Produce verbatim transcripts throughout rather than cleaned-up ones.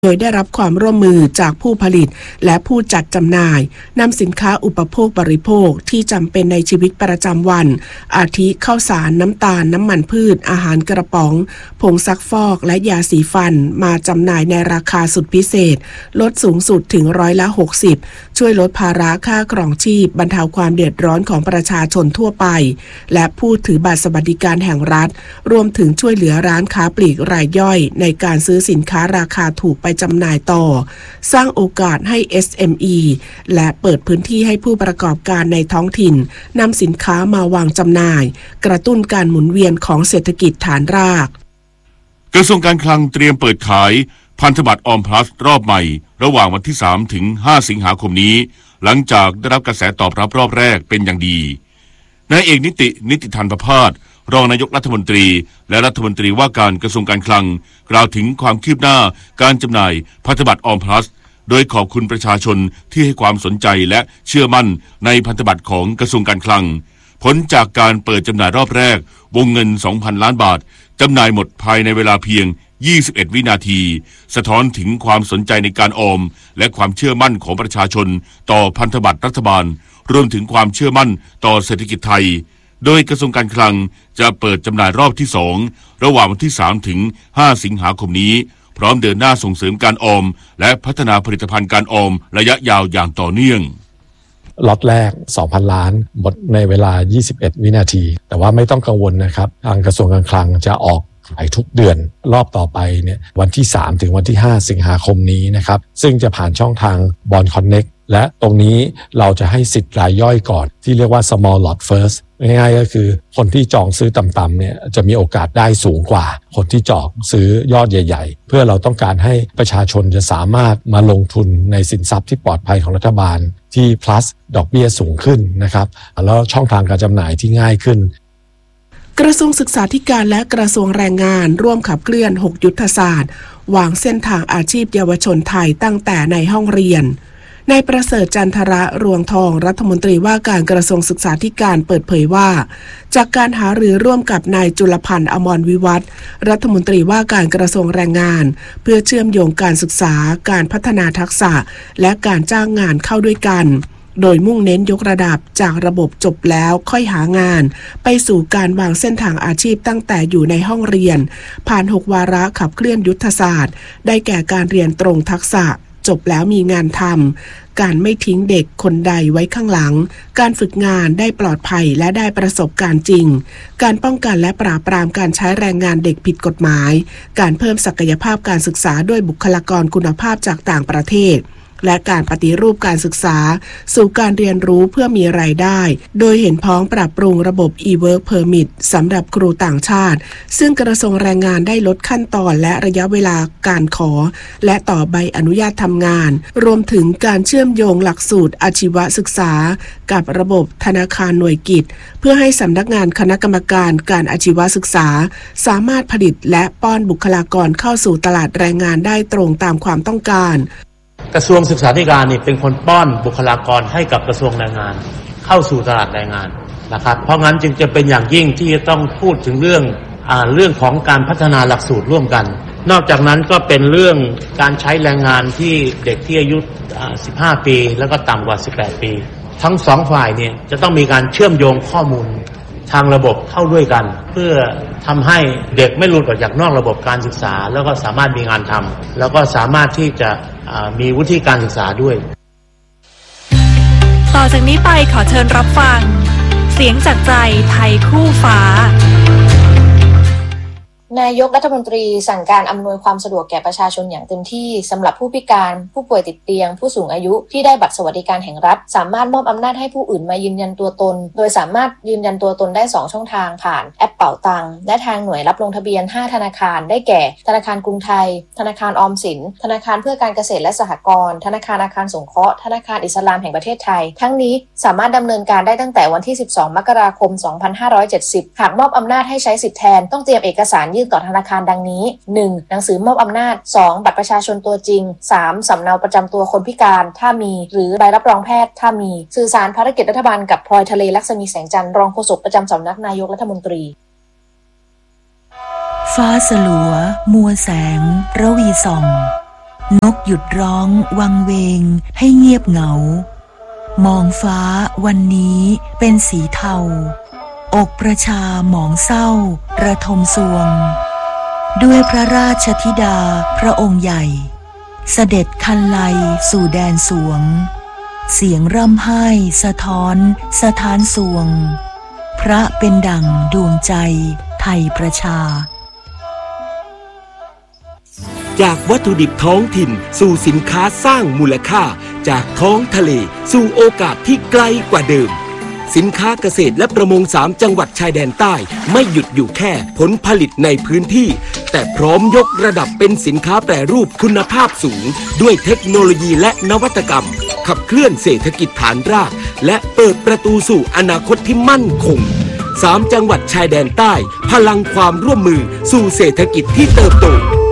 โดยได้รับความร่วมมือจากผู้ผลิตและผู้จัดจำหน่ายนำสินค้าอุปโภคบริโภคที่จำเป็นในชีวิตประจำวันอาทิข้าวสารน้ำตาลน้ำมันพืชอาหารกระป๋องผงซักฟอกและยาสีฟันมาจำหน่ายในราคาสุดพิเศษลดสูงสุดถึงร้อยละหกสิบช่วยลดภาระค่าครองชีพบรรเทาความเดือดร้อนของประชาชนทั่วไปและผู้ถือบัตรสวัสดิการแห่งรัฐรวมถึงช่วยเหลือร้านค้าปลีกรายย่อยในการซื้อสินค้าราคาถูกไปจำหน่ายต่อสร้างโอกาสให้ เอส เอ็ม อี และเปิดพื้นที่ให้ผู้ประกอบการในท้องถิ่นนำสินค้ามาวางจำหน่ายกระตุ้นการหมุนเวียนของเศรษฐกิจฐานรากกระทรวงการคลังเตรียมเปิดขายพันธบัตรออมพลัสรอบใหม่ระหว่างวันที่สามถึงห้าสิงหาคมนี้หลังจากได้รับกระแสตอบรับรอบแรกเป็นอย่างดีนายเอกนิตินิติธันประภาสรองนายกรัฐมนตรีและรัฐมนตรีว่าการกระทรวงการคลังกล่าวถึงความคืบหน้าการจำหน่ายพันธบัตรออมพลัสโดยขอบคุณประชาชนที่ให้ความสนใจและเชื่อมั่นในพันธบัตรของกระทรวงการคลังผลจากการเปิดจำหน่ายรอบแรกวงเงิน สองพัน ล้านบาทจำหน่ายหมดภายในเวลาเพียงยี่สิบเอ็ดวินาทีสะท้อนถึงความสนใจในการออมและความเชื่อมั่นของประชาชนต่อพันธบัตรรัฐบาลรวมถึงความเชื่อมั่นต่อเศรษฐกิจไทยโดยกระทรวงการคลังจะเปิดจำหน่ายรอบที่สองระหว่างวันที่สามถึงห้าสิงหาคมนี้พร้อมเดินหน้าส่งเสริมการออมและพัฒนาผลิตภัณฑ์การออมระยะยาวอย่างต่อเนื่องล็อตแรก สองพัน ล้านหมดในเวลายี่สิบเอ็ดวินาทีแต่ว่าไม่ต้องกังวลนะครับทางกระทรวงการคลังจะออกขายทุกเดือนรอบต่อไปเนี่ยวันที่สามถึงวันที่ห้าสิงหาคมนี้นะครับซึ่งจะผ่านช่องทาง Bond Connect และตรงนี้เราจะให้สิทธิ์รายย่อยก่อนที่เรียกว่า small lot first ง่ายๆก็คือคนที่จองซื้อต่ำๆเนี่ยจะมีโอกาสได้สูงกว่าคนที่จองซื้อยอดใหญ่ๆเพื่อเราต้องการให้ประชาชนจะสามารถมาลงทุนในสินทรัพย์ที่ปลอดภัยของรัฐบาลที่ plus ดอกเบี้ยสูงขึ้นนะครับแล้วช่องทางการจำหน่ายที่ง่ายขึ้นกระทรวงศึกษาธิการและกระทรวงแรงงานร่วมขับเคลื่อนหกยุทธศาสตร์วางเส้นทางอาชีพเยาวชนไทยตั้งแต่ในห้องเรียนนายประเสริฐจันทระรวงทองรัฐมนตรีว่าการกระทรวงศึกษาธิการเปิดเผยว่าจากการหารือร่วมกับนายจุลพันธ์อมรวิวัฒน์รัฐมนตรีว่าการกระทรวงแรงงานเพื่อเชื่อมโยงการศึกษาการพัฒนาทักษะและการจ้างงานเข้าด้วยกันโดยมุ่งเน้นยกระดับจากระบบจบแล้วค่อยหางานไปสู่การวางเส้นทางอาชีพตั้งแต่อยู่ในห้องเรียนผ่านหกวาระขับเคลื่อนยุทธศาสตร์ได้แก่การเรียนตรงทักษะจบแล้วมีงานทำการไม่ทิ้งเด็กคนใดไว้ข้างหลังการฝึกงานได้ปลอดภัยและได้ประสบการณ์จริงการป้องกันและปราบปรามการใช้แรงงานเด็กผิดกฎหมายการเพิ่มศักยภาพการศึกษาด้วยบุคลากรคุณภาพจากต่างประเทศและการปฏิรูปการศึกษาสู่การเรียนรู้เพื่อมีรายได้โดยเห็นพ้องปรับปรุงระบบ e-work permit สำหรับครูต่างชาติซึ่งกระทรวงแรงงานได้ลดขั้นตอนและระยะเวลาการขอและต่อใบอนุญาตทำงานรวมถึงการเชื่อมโยงหลักสูตรอาชีวศึกษากับระบบธนาคารหน่วยกิจเพื่อให้สำนักงานคณะกรรมการการอาชีวศึกษาสามารถผลิตและป้อนบุคลากรเข้าสู่ตลาดแรงงานได้ตรงตามความต้องการกระทรวงศึกษาธิการนี่เป็นคนป้อนบุคลากรให้กับกระทรวงแรงงานเข้าสู่ตลาดแรงงานนะครับเพราะงั้นจึงจะเป็นอย่างยิ่งที่จะต้องพูดถึงเรื่องอ่าเรื่องของการพัฒนาหลักสูตรร่วมกันนอกจากนั้นก็เป็นเรื่องการใช้แรงงานที่เด็กที่อายุอ่าสิบห้าปีแล้วก็ต่ำกว่าสิบแปดปีทั้งสองฝ่ายเนี่ยจะต้องมีการเชื่อมโยงข้อมูลทางระบบเข้าด้วยกันเพื่อทำให้เด็กไม่หลุดออกจากนอกระบบการศึกษาแล้วก็สามารถมีงานทำแล้วก็สามารถที่จะมีวุฒิการศึกษาด้วยต่อจากนี้ไปขอเชิญรับฟังเสียงจากใจไทยคู่ฟ้านายกรัฐมนตรีสั่งการอำนวยความสะดวกแก่ประชาชนอย่างเต็มที่สำหรับผู้พิการผู้ป่วยติดเตียงผู้สูงอายุที่ได้บัตรสวัสดิการแห่งรัฐสามารถมอบอำนาจให้ผู้อื่นมายืนยันตัวตนโดยสามารถยืนยันตัวตนได้สองช่องทางผ่านแอปเป๋าตังค์และทางหน่วยรับลงทะเบียนห้าธนาคารได้แก่ธนาคารกรุงไทยธนาคารออมสินธนาคารเพื่อการเกษตรและสหกรณ์ธนาคารอาคารสงเคราะห์ธนาคารอิสลามแห่งประเทศไทยทั้งนี้สามารถดำเนินการได้ตั้งแต่วันที่สิบสองมกราคมสองพันห้าร้อยเจ็ดสิบหากมอบอำนาจให้ใช้สิทธิแทนต้องเตรียมเอกสารยื่นต่อธนาคารดังนี้ หนึ่ง หนังสือมอบอำนาจ สอง บัตรประชาชนตัวจริง สาม สำเนาประจำตัวคนพิการถ้ามีหรือใบรับรองแพทย์ถ้ามีสื่อสารภารกิจรัฐบาลกับพลอยทะเลลักษมีแสงจันทร์รองโฆษกประจำสำนักนายกรัฐมนตรีฟ้าสลัวมัวแสงระวีส่องนกหยุดร้องวังเวงให้เงียบเหงามองฟ้าวันนี้เป็นสีเทาอกประชาหมองเศร้าระทมสวงด้วยพระราชธิดาพระองค์ใหญ่เสด็จคันไลสู่แดนสวงเสียงร่ำไห้สะท้อนสถานสวงพระเป็นดั่งดวงใจไทยประชาจากวัตถุดิบท้องถิ่นสู่สินค้าสร้างมูลค่าจากท้องทะเลสู่โอกาสที่ไกลกว่าเดิมสินค้าเกษตรและประมงสามจังหวัดชายแดนใต้ไม่หยุดอยู่แค่ผลผลิตในพื้นที่แต่พร้อมยกระดับเป็นสินค้าแปรรูปคุณภาพสูงด้วยเทคโนโลยีและนวัตกรรมขับเคลื่อนเศรษฐกิจฐานรากและเปิดประตูสู่อนาคตที่มั่นคงสามจังหวัดชายแดนใต้พลังความร่วมมือสู่เศรษฐกิจที่เติบโต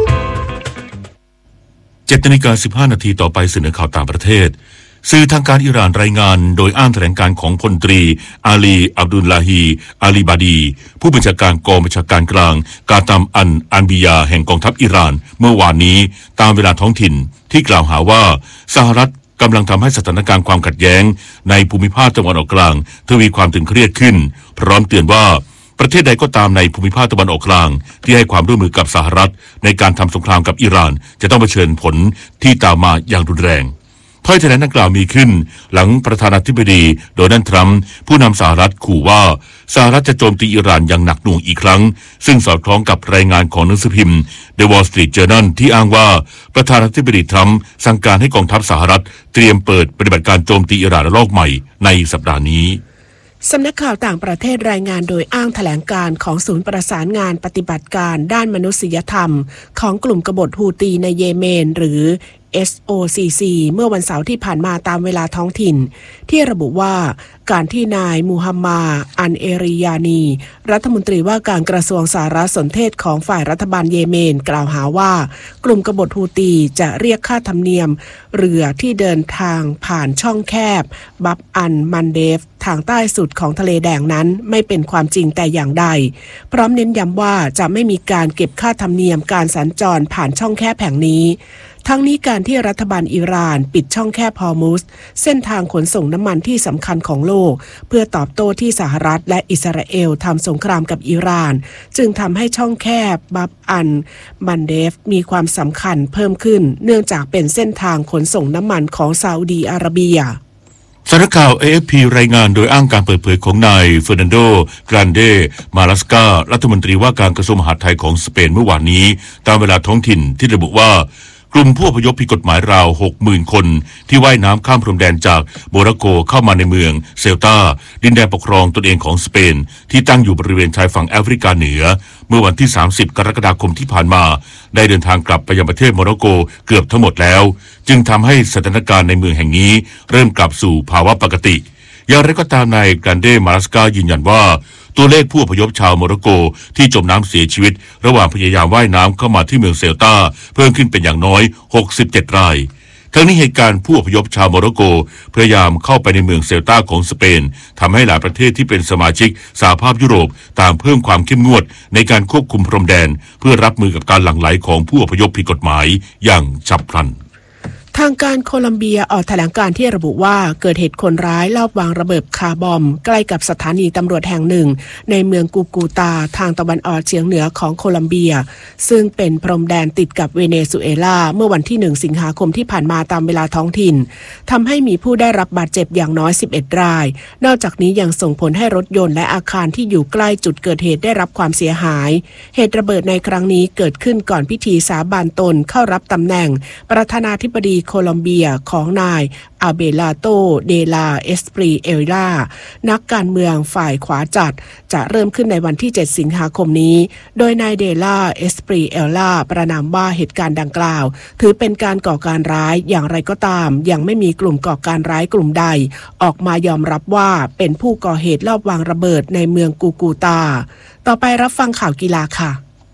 เจ็ดนาฬิกาสิบห้านาทีต่อไปเสนอข่าวต่างประเทศสื่อทางการอิหร่านรายงานโดยอ้างแถลงการของพลตรีอาลีอับดุลลาฮีอาลีบาดีผู้บัญชาการกองบัญชาการกลางกาตามอันอันบิยาแห่งกองทัพอิหร่านเมื่อวานนี้ตามเวลาท้องถิ่นที่กล่าวหาว่าสหรัฐกำลังทำให้สถานการณ์ความขัดแย้งในภูมิภาคตะวันออกกลางทวีความตึงเครียดขึ้นพร้อมเตือนว่าประเทศใดก็ตามในภูมิภาคตะวันออกกลางที่ให้ความร่วมมือกับสหรัฐในการทำสงครามกับอิหร่านจะต้องเผชิญผลที่ตามมาอย่างรุนแรงถ้อยแถลงดังกล่าวมีขึ้นหลังประธานาธิบดีโดนัลด์ทรัมป์ผู้นำสหรัฐขู่ว่าสหรัฐจะโจมตีอิหร่านอย่างหนักหน่วงอีกครั้งซึ่งสอดคล้องกับรายงานของหนังสือพิมพ์ The Wall Street Journal ที่อ้างว่าประธานาธิบดีทรัมป์สั่งการให้กองทัพสหรัฐเตรียมเปิดปฏิบัติการโจมตีอิหร่านระลอกใหม่ในสัปดาห์นี้สำนักข่าวต่างประเทศรายงานโดยอ้างแถลงการของศูนย์ประสานงานปฏิบัติการด้านมนุษยธรรมของกลุ่มกบฏฮูตีในเยเมนหรือ เอส โอ ซี ซี เมื่อวันเสาร์ที่ผ่านมาตามเวลาท้องถิ่นที่ระบุว่าการที่นายมูฮัมหมัดอันเอริยานีรัฐมนตรีว่าการกระทรวงสารสนเทศของฝ่ายรัฐบาลเยเมนกล่าวหาว่ากลุ่มกบฏฮูตีจะเรียกค่าธรรมเนียมเรือที่เดินทางผ่านช่องแคบบับอันมันเดฟทางใต้สุดของทะเลแดงนั้นไม่เป็นความจริงแต่อย่างใดพร้อมเน้นย้ำว่าจะไม่มีการเก็บค่าธรรมเนียมการสัญจรผ่านช่องแคบแห่งนี้ทั้งนี้การที่รัฐบาลอิหร่านปิดช่องแคบฮอร์มุซเส้นทางขนส่งน้ำมันที่สำคัญของโลกเพื่อตอบโต้ที่สหรัฐและอิสราเอลทำสงครามกับอิหร่านจึงทำให้ช่องแคบบับอันมันเดฟมีความสำคัญเพิ่มขึ้นเนื่องจากเป็นเส้นทางขนส่งน้ำมันของซาอุดีอาระเบียสำนักข่าว เอ เอฟ พี รายงานโดยอ้างการเปิดเผยของนายเฟอร์นันโด กรันเด มาลาสการัฐมนตรีว่าการกระทรวงมหาดไทยของสเปนเมื่อวานนี้ตามเวลาท้องถิ่นที่ระบุว่ากลุ่มผู้อพยพผิดกฎหมายราว หกหมื่น คนที่ว่ายน้ำข้ามพรมแดนจากโมร็อกโกเข้ามาในเมืองเซลตาดินแดนปกครองตนเองของสเปนที่ตั้งอยู่บริเวณชายฝั่งแอฟริกาเหนือเมื่อวันที่สามสิบกรกฎาคมที่ผ่านมาได้เดินทางกลับไปยังประเทศโมร็อกโกเกือบทั้งหมดแล้วจึงทำให้สถานการณ์ในเมืองแห่งนี้เริ่มกลับสู่ภาวะปกติอย่างไรก็ตามนายกันเด มาลัสกายืนยันว่าตัวเลขผู้อพยพชาวโมร็อกโกที่จมน้ำเสียชีวิตระหว่างพยายามว่ายน้ำเข้ามาที่เมืองเซลตาเพิ่มขึ้นเป็นอย่างน้อยหกสิบเจ็ดรายทั้งนี้เหตุการณ์ผู้อพยพชาวโมร็อกโกพยายามเข้าไปในเมืองเซลตาของสเปนทำให้หลายประเทศที่เป็นสมาชิกสหภาพยุโรปต่างเพิ่มความเข้มงวดในการควบคุมพรมแดนเพื่อรับมือกับการหลั่งไหลของผู้อพยพผิดกฎหมายอย่างฉับพลันทางการโคลัมเบียออกแถลงการที่ระบุว่าเกิดเหตุคนร้ายลอบวางระเบิดคาร์บอมใกล้กับสถานีตำรวจแห่งหนึ่งในเมืองกูกูตาทางตะวันออกเฉียงเหนือของโคลัมเบียซึ่งเป็นพรมแดนติดกับเวเนซุเอลาเมื่อวันที่หนึ่งสิงหาคมที่ผ่านมาตามเวลาท้องถิ่นทำให้มีผู้ได้รับบาดเจ็บอย่างน้อยสิบเอ็ดรายนอกจากนี้ยังส่งผลให้รถยนต์และอาคารที่อยู่ใกล้จุดเกิดเหตุได้รับความเสียหายเหตุระเบิดในครั้งนี้เกิดขึ้นก่อนพิธีสาบานตนเข้ารับตำแหน่งประธานาธิบดีโคลัมเบียของนายอาเบลาโตเดลาเอสปรีเอลานักการเมืองฝ่ายขวาจัดจะเริ่มขึ้นในวันที่เจ็ดสิงหาคมนี้โดยนายเดลาเอสปรีเอลาประนามว่าเหตุการณ์ดังกล่าวถือเป็นการก่อการร้ายอย่างไรก็ตามยังไม่มีกลุ่มก่อการร้ายกลุ่มใดออกมายอมรับว่าเป็นผู้ก่อเหตุลอบวางระเบิดในเมืองกูกูตาต่อไปรับฟังข่าวกีฬาค่ะ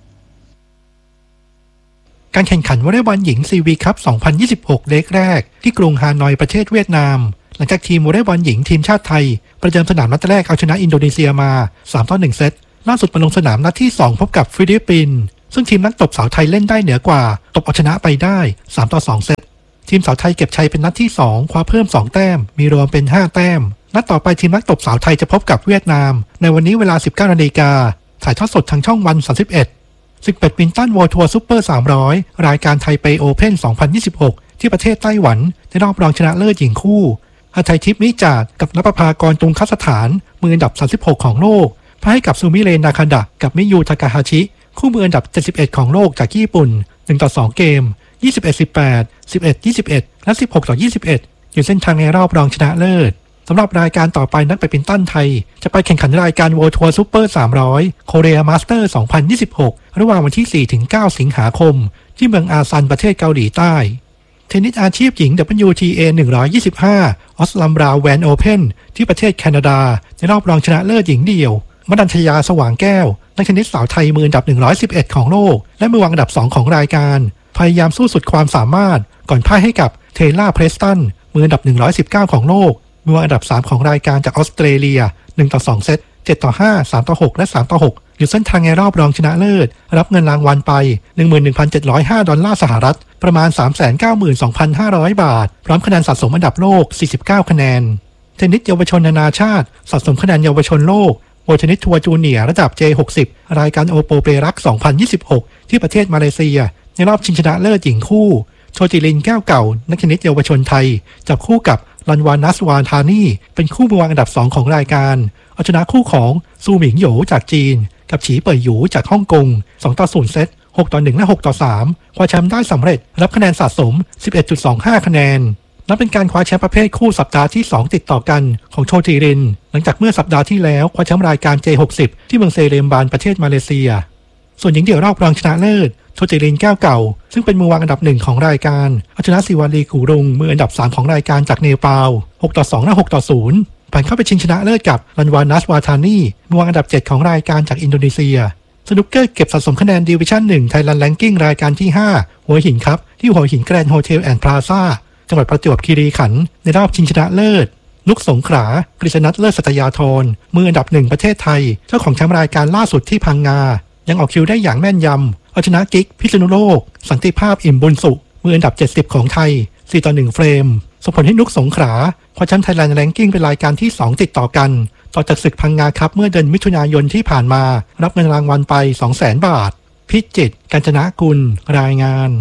การแข่งขันวอลเลย์บอลหญิง ซี วี คัพ สองพันยี่สิบหก เล็กแรกที่กรุงฮานอยประเทศเวียดนามหลังจากทีมวอลเลย์บอลหญิงทีมชาติไทยประเดิมสนามนัดแรกเอาชนะอินโดนีเซียมา สามต่อหนึ่ง เซตล่าสุดมาลงสนามนัดที่สองพบกับฟิลิปปินส์ซึ่งทีมนักตบสาวไทยเล่นได้เหนือกว่าตบเอาชนะไปได้สามต่อสองเซตทีมสาวไทยเก็บชัยเป็นนัดที่สองคว้าเพิ่มสองแต้มมีรวมเป็นห้าแต้มนัดต่อไปทีมนักตบสาวไทยจะพบกับเวียดนามในวันนี้เวลา สิบเก้านาฬิกาถ่ายทอดสดทางช่องวันสามสิบเอ็ดศึกแบดมินตันเวิลด์ทัวร์ซุปเปอร์สามร้อยรายการไทเปโอเพ่นสองพันยี่สิบหกที่ประเทศไต้หวันในรอบรองชนะเลิศหญิงคู่ฮาไททิพย์มิจาดกับนภภากรตุงคสถานมืออันดับสามสิบหกของโลกแพ้ให้กับซูมิเรนาคาดะกับมิยูทากาฮาชิคู่มืออันดับเจ็ดสิบเอ็ดของโลกจากญี่ปุ่นหนึ่งต่อสองเกมยี่สิบเอ็ด สิบแปด สิบเอ็ด ยี่สิบเอ็ดและสิบหกต่อยี่สิบเอ็ดอยู่เส้นทางในรอบรองชนะเลิศสำหรับรายการต่อไปนักแบดมินตันไทยจะไปแข่งขันรายการ World Tour Super สามร้อย Korea Master สองพันยี่สิบหกระหว่างวันที่ สี่ถึงเก้า สิงหาคมที่เมืองอาซันประเทศเกาหลีใต้เทนนิสอาชีพหญิง ดับเบิลยู ที เอ หนึ่งร้อยยี่สิบห้า ออสลัมบราแวนโอเพ่นที่ประเทศแคนาดาในรอบรองชนะเลิศหญิงเดี่ยวมดัญชยาสว่างแก้วนักเทนนิสสาวไทยมืออันดับหนึ่งร้อยสิบเอ็ดของโลกและมือวางอันดับสองของรายการพยายามสู้สุดความสามารถก่อนพ่ายให้กับเทย์ล่าเพรสตันมืออันดับหนึ่งร้อยสิบเก้าของโลกมือวางอันดับสามของรายการจากออสเตรเลียหนึ่งต่อสองเซตเจ็ดต่อห้า สามต่อหกและสามต่อหกอยู่เส้นทางในรอบรองชนะเลิศรับเงินรางวัลไป หนึ่งหมื่นหนึ่งพันเจ็ดร้อยห้า ดอลลาร์สหรัฐประมาณ สามแสนเก้าหมื่นสองพันห้าร้อย บาทพร้อมคะแนนสะสมอันดับโลกสี่สิบเก้าคะแนนเทนนิสเยาวชนนานาชาติสะสมคะแนนเยาวชนโลกโอเทนนิสทัวร์จูเนียร์ระดับ เจ หกสิบ รายการโอโปเปรักสองพันยี่สิบหกที่ประเทศมาเลเซียในรอบชิงชนะเลิศหญิงคู่โชติลินแก้วเก่านักเทนนิสเยาวชนไทยจับคู่กับลันวานัสวานธานีเป็นคู่มือวางอันดับสองของรายการเอาชนะคู่ของซูหมิงโหยจากจีนกับฉีเป่ยหยูจากฮ่องกงสองต่อศูนย์เซตหกต่อหนึ่งและหกต่อสามคว้าแชมป์ได้สำเร็จรับคะแนนสะสม สิบเอ็ดจุดสองห้า คะแนนนับเป็นการคว้าแชมป์ประเภทคู่สัปดาห์ที่สองติดต่อกันของโชติรินหลังจากเมื่อสัปดาห์ที่แล้วคว้าแชมป์รายการ เจ หกสิบ ที่เมืองเซเลมบานประเทศมาเลเซียส่วนหญิงเดี่ยวรอบรองชนะเลิศโชติรินแก้วเก่าซึ่งเป็นมือวางอันดับหนึ่งของรายการเอาชนะสิวาลีกูรุงมืออันดับสามของรายการจากเนปาลหกต่อสองและหกต่อศูนย์ผ่านเข้าไปชิงชนะเลิศกับลันวานัสวาธานีมือวางอันดับเจ็ดของรายการจากอินโดนีเซียสนุกเกอร์เก็บสะสมคะแนนดิวิชั่นหนึ่งไทยแลนด์แรงกิ้งรายการที่ห้าหัวหินครับที่หัวหินแกรนด์โฮเทลแอนด์พลาซ่าจังหวัดประจวบคีรีขันธ์ในรอบชิงชนะเลิศนุกสงขลากฤษณัทเลิศสัตยาธรมืออันดับหนึ่งประเทศไทยเจ้าของแชมป์รายการล่าสุดที่พังงายังออกคิวได้อย่างแม่นยำเอาชนะกิ๊กพิษณุโลกสันติภาพอิ่มบุญสุมืออันดับเจ็ดสิบของไทยสี่ต่อหนึ่งเฟรมส่งผลให้นุกสงขลาคว้าแชมป์ไทยแลนด์แรงกิ้งเป็นรายการที่สองติดต่อกันต่อจากศึกพังงาครับเมื่อเดือนมิถุนายนที่ผ่านมารับเงินรางวัลไป สองแสน บาทพิจิตร กาญจนกุลรายงาน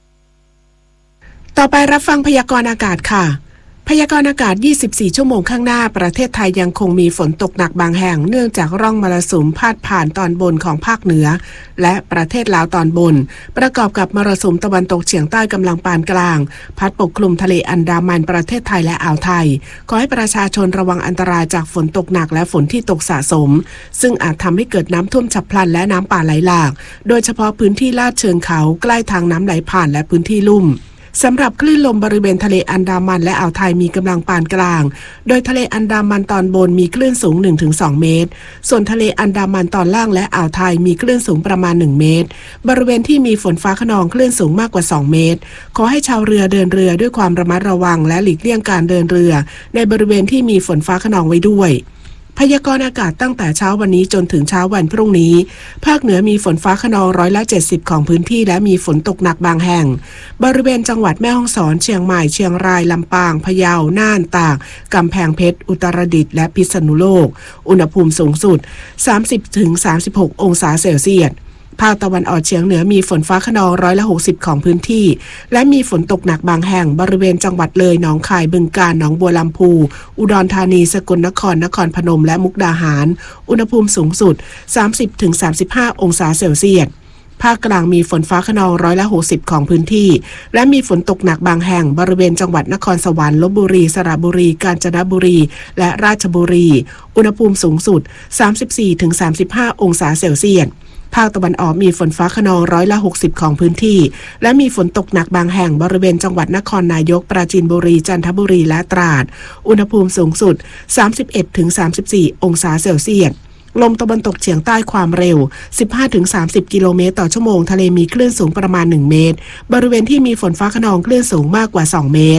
ต่อไปรับฟังพยากรณ์อากาศค่ะพยากรณ์อากาศยี่สิบสี่ชั่วโมงข้างหน้าประเทศไทยยังคงมีฝนตกหนักบางแห่งเนื่องจากร่องมรสุมพาดผ่านตอนบนของภาคเหนือและประเทศลาวตอนบนประกอบกับมรสุมตะวันตกเฉียงใต้กำลังปานกลางพัดปกคลุมทะเลอันดามันประเทศไทยและอ่าวไทยขอให้ประชาชนระวังอันตรายจากฝนตกหนักและฝนที่ตกสะสมซึ่งอาจทำให้เกิดน้ำท่วมฉับพลันและน้ำป่าไหลหลากโดยเฉพาะพื้นที่ลาดเชิงเขาใกล้ทางน้ำไหลผ่านและพื้นที่ลุ่มสำหรับคลื่นลมบริเวณทะเลอันดามันและอ่าวไทยมีกำลังปานกลางโดยทะเลอันดามันตอนบนมีคลื่นสูง หนึ่งถึงสอง เมตรส่วนทะเลอันดามันตอนล่างและอ่าวไทยมีคลื่นสูงประมาณหนึ่งเมตรบริเวณที่มีฝนฟ้าคะนองคลื่นสูงมากกว่าสองเมตรขอให้ชาวเรือเดินเรือด้วยความระมัดระวังและหลีกเลี่ยงการเดินเรือในบริเวณที่มีฝนฟ้าคะนองไว้ด้วยพยากรณ์อากาศตั้งแต่เช้าวันนี้จนถึงเช้าวันพรุ่งนี้ภาคเหนือมีฝนฟ้าคะนองร้อยละเจ็ดสิบของพื้นที่และมีฝนตกหนักบางแห่งบริเวณจังหวัดแม่ฮ่องสอนเชียงใหม่เชียงรายลำปางพะเยาน่านตากกำแพงเพชรอุตรดิตถ์และพิษณุโลกอุณหภูมิสูงสุด สามสิบถึงสามสิบหก องศาเซลเซียสภาคตะวันออกเฉียงเหนือมีฝนฟ้าคะนองร้อยละหกสิบของพื้นที่และมีฝนตกหนักบางแห่งบริเวณจังหวัดเลยหนองคายบึงกาฬหนองบัวลำพูอุดรธานีสกลนครนครพนมและมุกดาหารอุณหภูมิสูงสุด สามสิบถึงสามสิบห้า องศาเซลเซียสภาคกลางมีฝนฟ้าคะนองร้อยละหกสิบของพื้นที่และมีฝนตกหนักบางแห่งบริเวณจังหวัดนครสวรรค์ลพบุรีสระบุรีกาญจนบุรีและราชบุรีอุณหภูมิสูงสุด สามสิบสี่ถึงสามสิบห้า องศาเซลเซียสภาคตะวันออกมีฝนฟ้าคะนองร้อยละหกสิบของพื้นที่และมีฝนตกหนักบางแห่งบริเวณจังหวัดนครนายกปราจีนบุรีจันทบุรีและตราดอุณหภูมิสูงสุด สามสิบเอ็ดถึงสามสิบสี่ องศาเซลเซียสลมตะวันตกเฉียงใต้ความเร็ว สิบห้าถึงสามสิบ กิโลเมตรต่อชั่วโมงทะเลมีคลื่นสูงประมาณหนึ่งเมตรบริเวณที่มีฝนฟ้าคะนองคลื่นสูงมากกว่าสองเมตร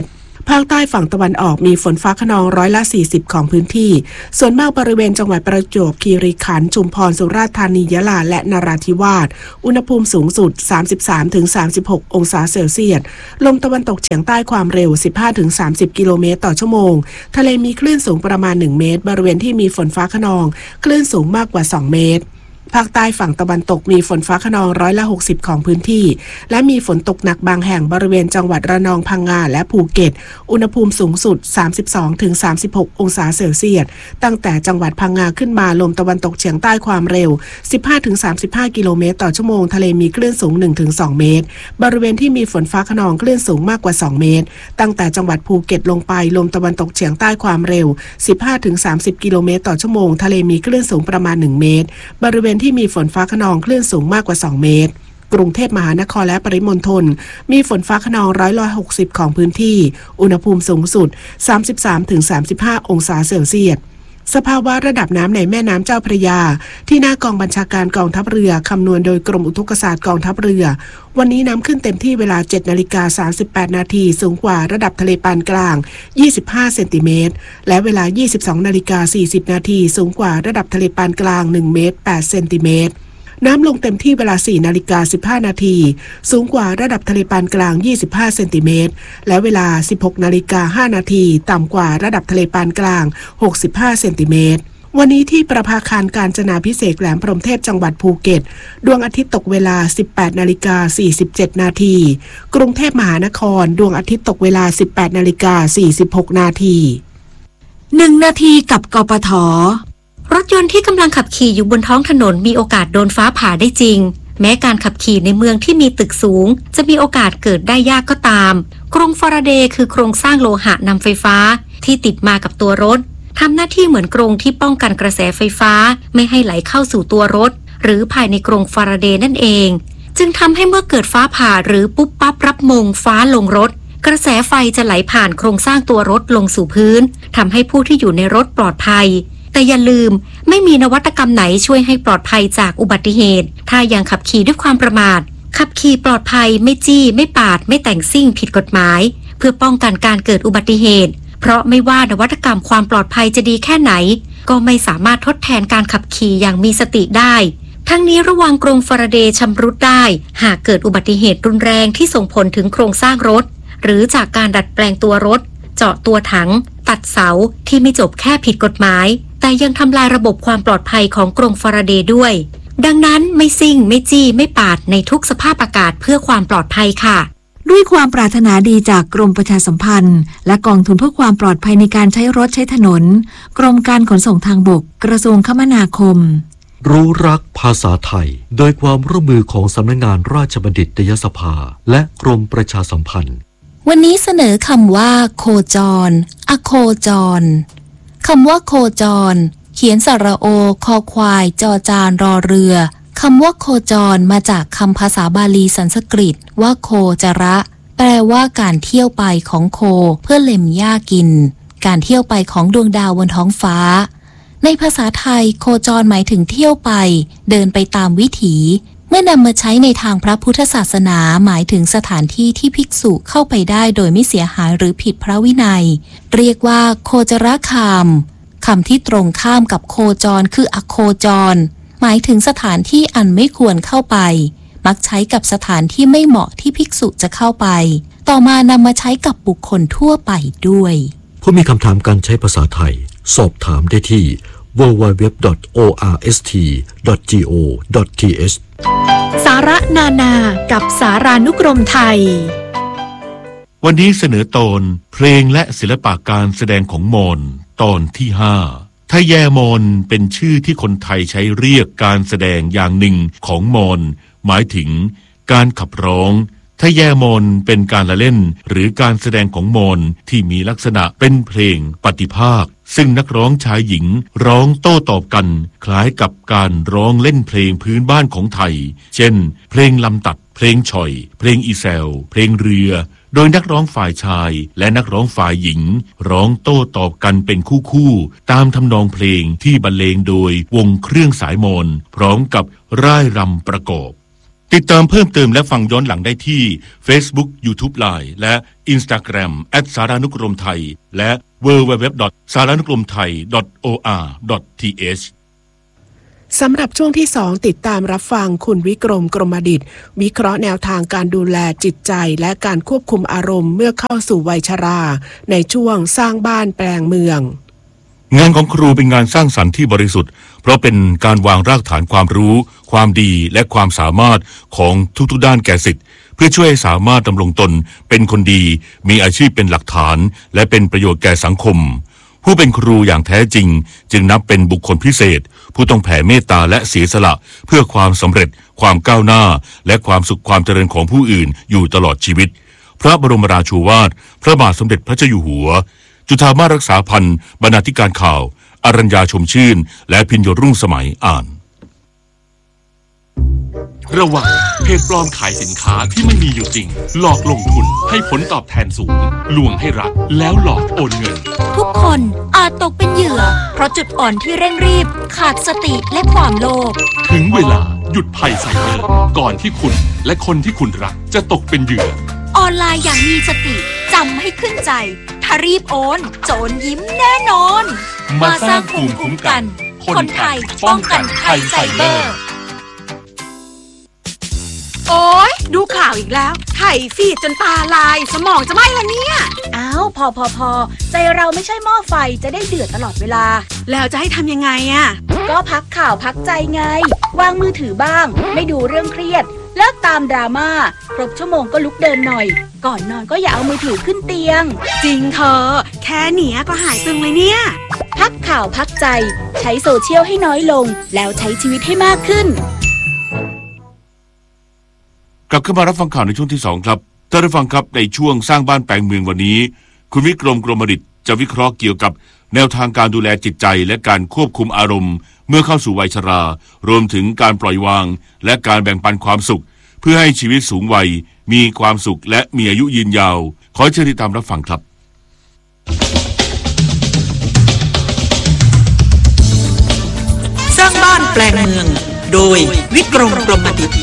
ภาคใต้ฝั่งตะวันออกมีฝนฟ้าคะนองร้อยละสี่สิบของพื้นที่ส่วนมากบริเวณจังหวัดประจวบคีรีขันธ์ชุมพรสุราษฎร์ธานียะลาและนราธิวาสอุณหภูมิสูงสุด สามสิบสามถึงสามสิบหก องศาเซลเซียสลมตะวันตกเฉียงใต้ความเร็ว สิบห้าถึงสามสิบ กิโลเมตรต่อชั่วโมงทะเลมีคลื่นสูงประมาณหนึ่งเมตรบริเวณที่มีฝนฟ้าคะนองคลื่นสูงมากกว่าสองเมตรภาคใต้ฝั่งตะวันตกมีฝนฟ้าคะนองร้อยละหกสิบของพื้นที่และมีฝนตกหนักบางแห่งบริเวณจังหวัดระนองพังงาและภูเก็ตอุณหภูมิสูงสุด สามสิบสองถึงสามสิบหก องศาเซลเซียสตั้งแต่จังหวัดพังงาขึ้นมาลมตะวันตกเฉียงใต้ความเร็ว สิบห้าถึงสามสิบห้า กิโลเมตรต่อชั่วโมงทะเลมีคลื่นสูง หนึ่งถึงสอง เมตรบริเวณที่มีฝนฟ้าคะนองคลื่นสูงมากกว่าสองเมตรตั้งแต่จังหวัดภูเก็ตลงไปลมตะวันตกเฉียงใต้ความเร็ว สิบห้าถึงสามสิบ กิโลเมตรต่อชั่วโมงทะเลมีคลื่นสูงประมาณหนึ่งเมตรบริเวณที่มีฝนฟ้าคะนองคลื่นสูงมากกว่าสองเมตรกรุงเทพมหานครและปริมณฑลมีฝนฟ้าคะนองร้อยละหกสิบของพื้นที่อุณหภูมิสูงสุด สามสิบสามถึงสามสิบห้า องศาเซลเซียสสภาวะระดับน้ำในแม่น้ำเจ้าพระยาที่หน้ากองบัญชาการกองทัพเรือคำนวณโดยกรมอุทกศาสตร์กองทัพเรือวันนี้น้ำขึ้นเต็มที่เวลา เจ็ดนาฬิกาสามสิบแปดนาทีสูงกว่าระดับทะเลปานกลางยี่สิบห้าเซนติเมตรและเวลา ยี่สิบสองนาฬิกาสี่สิบนาทีสูงกว่าระดับทะเลปานกลางหนึ่งเมตรแปดเซนติเมตรน้ำลงเต็มที่เวลา สี่นาฬิกาสิบห้านาทีสูงกว่าระดับทะเลปานกลางยี่สิบห้าเซนติเมตรและเวลา สิบหกนาฬิกาห้านาทีต่ำกว่าระดับทะเลปานกลางหกสิบห้าเซนติเมตรวันนี้ที่ประภาคารกาญจนาภิเษกแหลมพรหมเทพจังหวัดภูเก็ตดวงอาทิตย์ตกเวลา สิบแปดนาฬิกาสี่สิบเจ็ดนาทีกรุงเทพมหานครดวงอาทิตย์ตกเวลา สิบแปดนาฬิกาสี่สิบหกนาทีหนึ่งนาทีกับกปท.รถยนต์ที่กำลังขับขี่อยู่บนท้องถนนมีโอกาสโดนฟ้าผ่าได้จริงแม้การขับขี่ในเมืองที่มีตึกสูงจะมีโอกาสเกิดได้ยากก็ตามกรงฟาราเดย์คือโครงสร้างโลหะนำไฟฟ้าที่ติดมากับตัวรถทำหน้าที่เหมือนกรงที่ป้องกันกระแสไฟฟ้าไม่ให้ไหลเข้าสู่ตัวรถหรือภายในกรงฟาราเดย์นั่นเองจึงทำให้เมื่อเกิดฟ้าผ่าหรือปุ๊บปั๊บรับมงฟ้าลงรถกระแสไฟจะไหลผ่านโครงสร้างตัวรถลงสู่พื้นทำให้ผู้ที่อยู่ในรถปลอดภัยแต่อย่าลืมไม่มีนวัตกรรมไหนช่วยให้ปลอดภัยจากอุบัติเหตุถ้ายังขับขี่ด้วยความประมาทขับขี่ปลอดภัยไม่จี้ไม่ปาดไม่แต่งซิ่งผิดกฎหมายเพื่อป้องกันการเกิดอุบัติเหตุเพราะไม่ว่านวัตกรรมความปลอดภัยจะดีแค่ไหนก็ไม่สามารถทดแทนการขับขี่อย่างมีสติได้ทั้งนี้ระวังกรงฟาราเดย์ชำรุดได้หากเกิดอุบัติเหตุรุนแรงที่ส่งผลถึงโครงสร้างรถหรือจากการดัดแปลงตัวรถเจาะตัวถังตัดเสาที่ไม่จบแค่ผิดกฎหมายแต่ยังทำลายระบบความปลอดภัยของกรงฟาราเดย์ด้วยดังนั้นไม่ซิ่งไม่จี้ไม่ปาดในทุกสภาพอากาศเพื่อความปลอดภัยค่ะด้วยความปรารถนาดีจากกรมประชาสัมพันธ์และกองทุนเพื่อความปลอดภัยในการใช้รถใช้ถนนกรมการขนส่งทางบกกระทรวงคมนาคมรู้รักภาษาไทยโดยความร่วมมือของสำนักงานราชบัณฑิตยสภาและกรมประชาสัมพันธ์วันนี้เสนอคำว่าโคจรอโคจรคำว่าโคจรเขียนสระโอคอควายจอจานรอเรือคำว่าโคจรมาจากคำภาษาบาลีสันสกฤตว่าโคจระแปลว่าการเที่ยวไปของโคเพื่อเล็มหญ้ากินการเที่ยวไปของดวงดาวบนท้องฟ้าในภาษาไทยโคจรหมายถึงเที่ยวไปเดินไปตามวิถีเมื่อนำมาใช้ในทางพระพุทธศาสนาหมายถึงสถานที่ที่ภิกษุเข้าไปได้โดยไม่เสียหายหรือผิดพระวินัยเรียกว่าโคจรคามคำที่ตรงข้ามกับโคจรคืออโคจรหมายถึงสถานที่อันไม่ควรเข้าไปมักใช้กับสถานที่ไม่เหมาะที่ภิกษุจะเข้าไปต่อมานำมาใช้กับบุคคลทั่วไปด้วยผู้มีคำถามการใช้ภาษาไทยสอบถามได้ที่ ดับเบิลยู ดับเบิลยู ดับเบิลยู ดอท โอ อาร์ เอส ที ดอท จี โอ ดอท ที เอชสาระนานากับสารานุกรมไทยวันนี้เสนอตอนเพลงและศิลปะการแสดงของมอญตอนที่ห้าทะแยมอญเป็นชื่อที่คนไทยใช้เรียกการแสดงอย่างหนึ่งของมอญหมายถึงการขับร้องทะแยมอญเป็นการละเล่นหรือการแสดงของมอญที่มีลักษณะเป็นเพลงปฏิภาคซึ่งนักร้องชายหญิงร้องโต้ตอบกันคล้ายกับการร้องเล่นเพลงพื้นบ้านของไทยเช่นเพลงลำตัดเพลงฉ่อยเพลงอีแซวเพลงเรือโดยนักร้องฝ่ายชายและนักร้องฝ่ายหญิงร้องโต้ตอบกันเป็นคู่ๆตามทำนองเพลงที่บรรเลงโดยวงเครื่องสายมอญพร้อมกับร่ายรำประกอบติดตามเพิ่มเติมและฟังย้อนหลังได้ที่ Facebook YouTube Line และ Instagram แอท สารานุกรมไทยและ ดับเบิลยู ดับเบิลยู ดับเบิลยู ดอท สารานุกรมไทย ดอท โอ อาร์ ดอท ที เอชสำหรับช่วงที่สองติดตามรับฟังคุณวิกรมกรมดิษฐ์วิเคราะห์แนวทางการดูแลจิตใจและการควบคุมอารมณ์เมื่อเข้าสู่วัยชราในช่วงสร้างบ้านแปลงเมืองงานของครูเป็นงานสร้างสรรค์ที่บริสุทธิ์เพราะเป็นการวางรากฐานความรู้ความดีและความสามารถของทุกๆด้านแก่ศิษย์เพื่อช่วยให้สามารถดำรงตนเป็นคนดีมีอาชีพเป็นหลักฐานและเป็นประโยชน์แก่สังคมผู้เป็นครูอย่างแท้จริงจึงนับเป็นบุคคลพิเศษผู้ต้องแผ่เมตตาและเสียสละเพื่อความสำเร็จความก้าวหน้าและความสุขความเจริญของผู้อื่นอยู่ตลอดชีวิตพระบรมราโชวาทพระบาทสมเด็จพระเจ้าอยู่หัวจุฑามาสรักษาพันธ์บรรณาธิการข่าวอรัญญาชมชื่นและพิญโยรุ่งสมัยอ่านระวังเพจปลอมขายสินค้าที่ไม่มีอยู่จริงหลอกลงทุนให้ผลตอบแทนสูงลวงให้รักแล้วหลอกโอนเงินทุกคนอาจตกเป็นเหยื่อเพราะจุดอ่อนที่เร่งรีบขาดสติและความโลภถึงเวลาหยุดภัยไซเบอร์ก่อนที่คุณและคนที่คุณรักจะตกเป็นเหยื่อออนไลน์อย่างมีสติจำให้ขึ้นใจถ้ารีบโอนโจรยิ้มแน่นอนมาสร้างภูมิคุ้มกันคนไทยป้องกันภัยไซเบอร์โอ๊ยดูข่าวอีกแล้วไถฟีดจนตาลายสมองจะไหม้แล้วเนี่ยอ้าวพอพอพอใจเราไม่ใช่หม้อไฟจะได้เดือดตลอดเวลาแล้วจะให้ทำยังไงอ่ะก็พักข่าวพักใจไงวางมือถือบ้างไม่ดูเรื่องเครียดเลิกตามดราม่าครบชั่วโมงก็ลุกเดินหน่อยก่อนนอนก็อย่าเอามือถือขึ้นเตียงจริงเธอแค่เนี้ยก็หายตึงเลยเนี่ยพักข่าวพักใจใช้โซเชียลให้น้อยลงแล้วใช้ชีวิตให้มากขึ้นกลับเข้ามารับฟังข่าวในช่วงที่สองครับท่านผู้ฟังครับในช่วงสร้างบ้านแปลงเมืองวันนี้คุณวิกรมกรมดิษฐ์จะวิเคราะห์เกี่ยวกับแนวทางการดูแลจิตใจและการควบคุมอารมณ์เมื่อเข้าสู่วัยชรารวมถึงการปล่อยวางและการแบ่งปันความสุขเพื่อให้ชีวิตสูงวัยมีความสุขและมีอายุยืนยาวขอเชิญติดตามรับฟังครับสร้างบ้านแปลงเมืองโดยวิกรมกรมดิษฐ์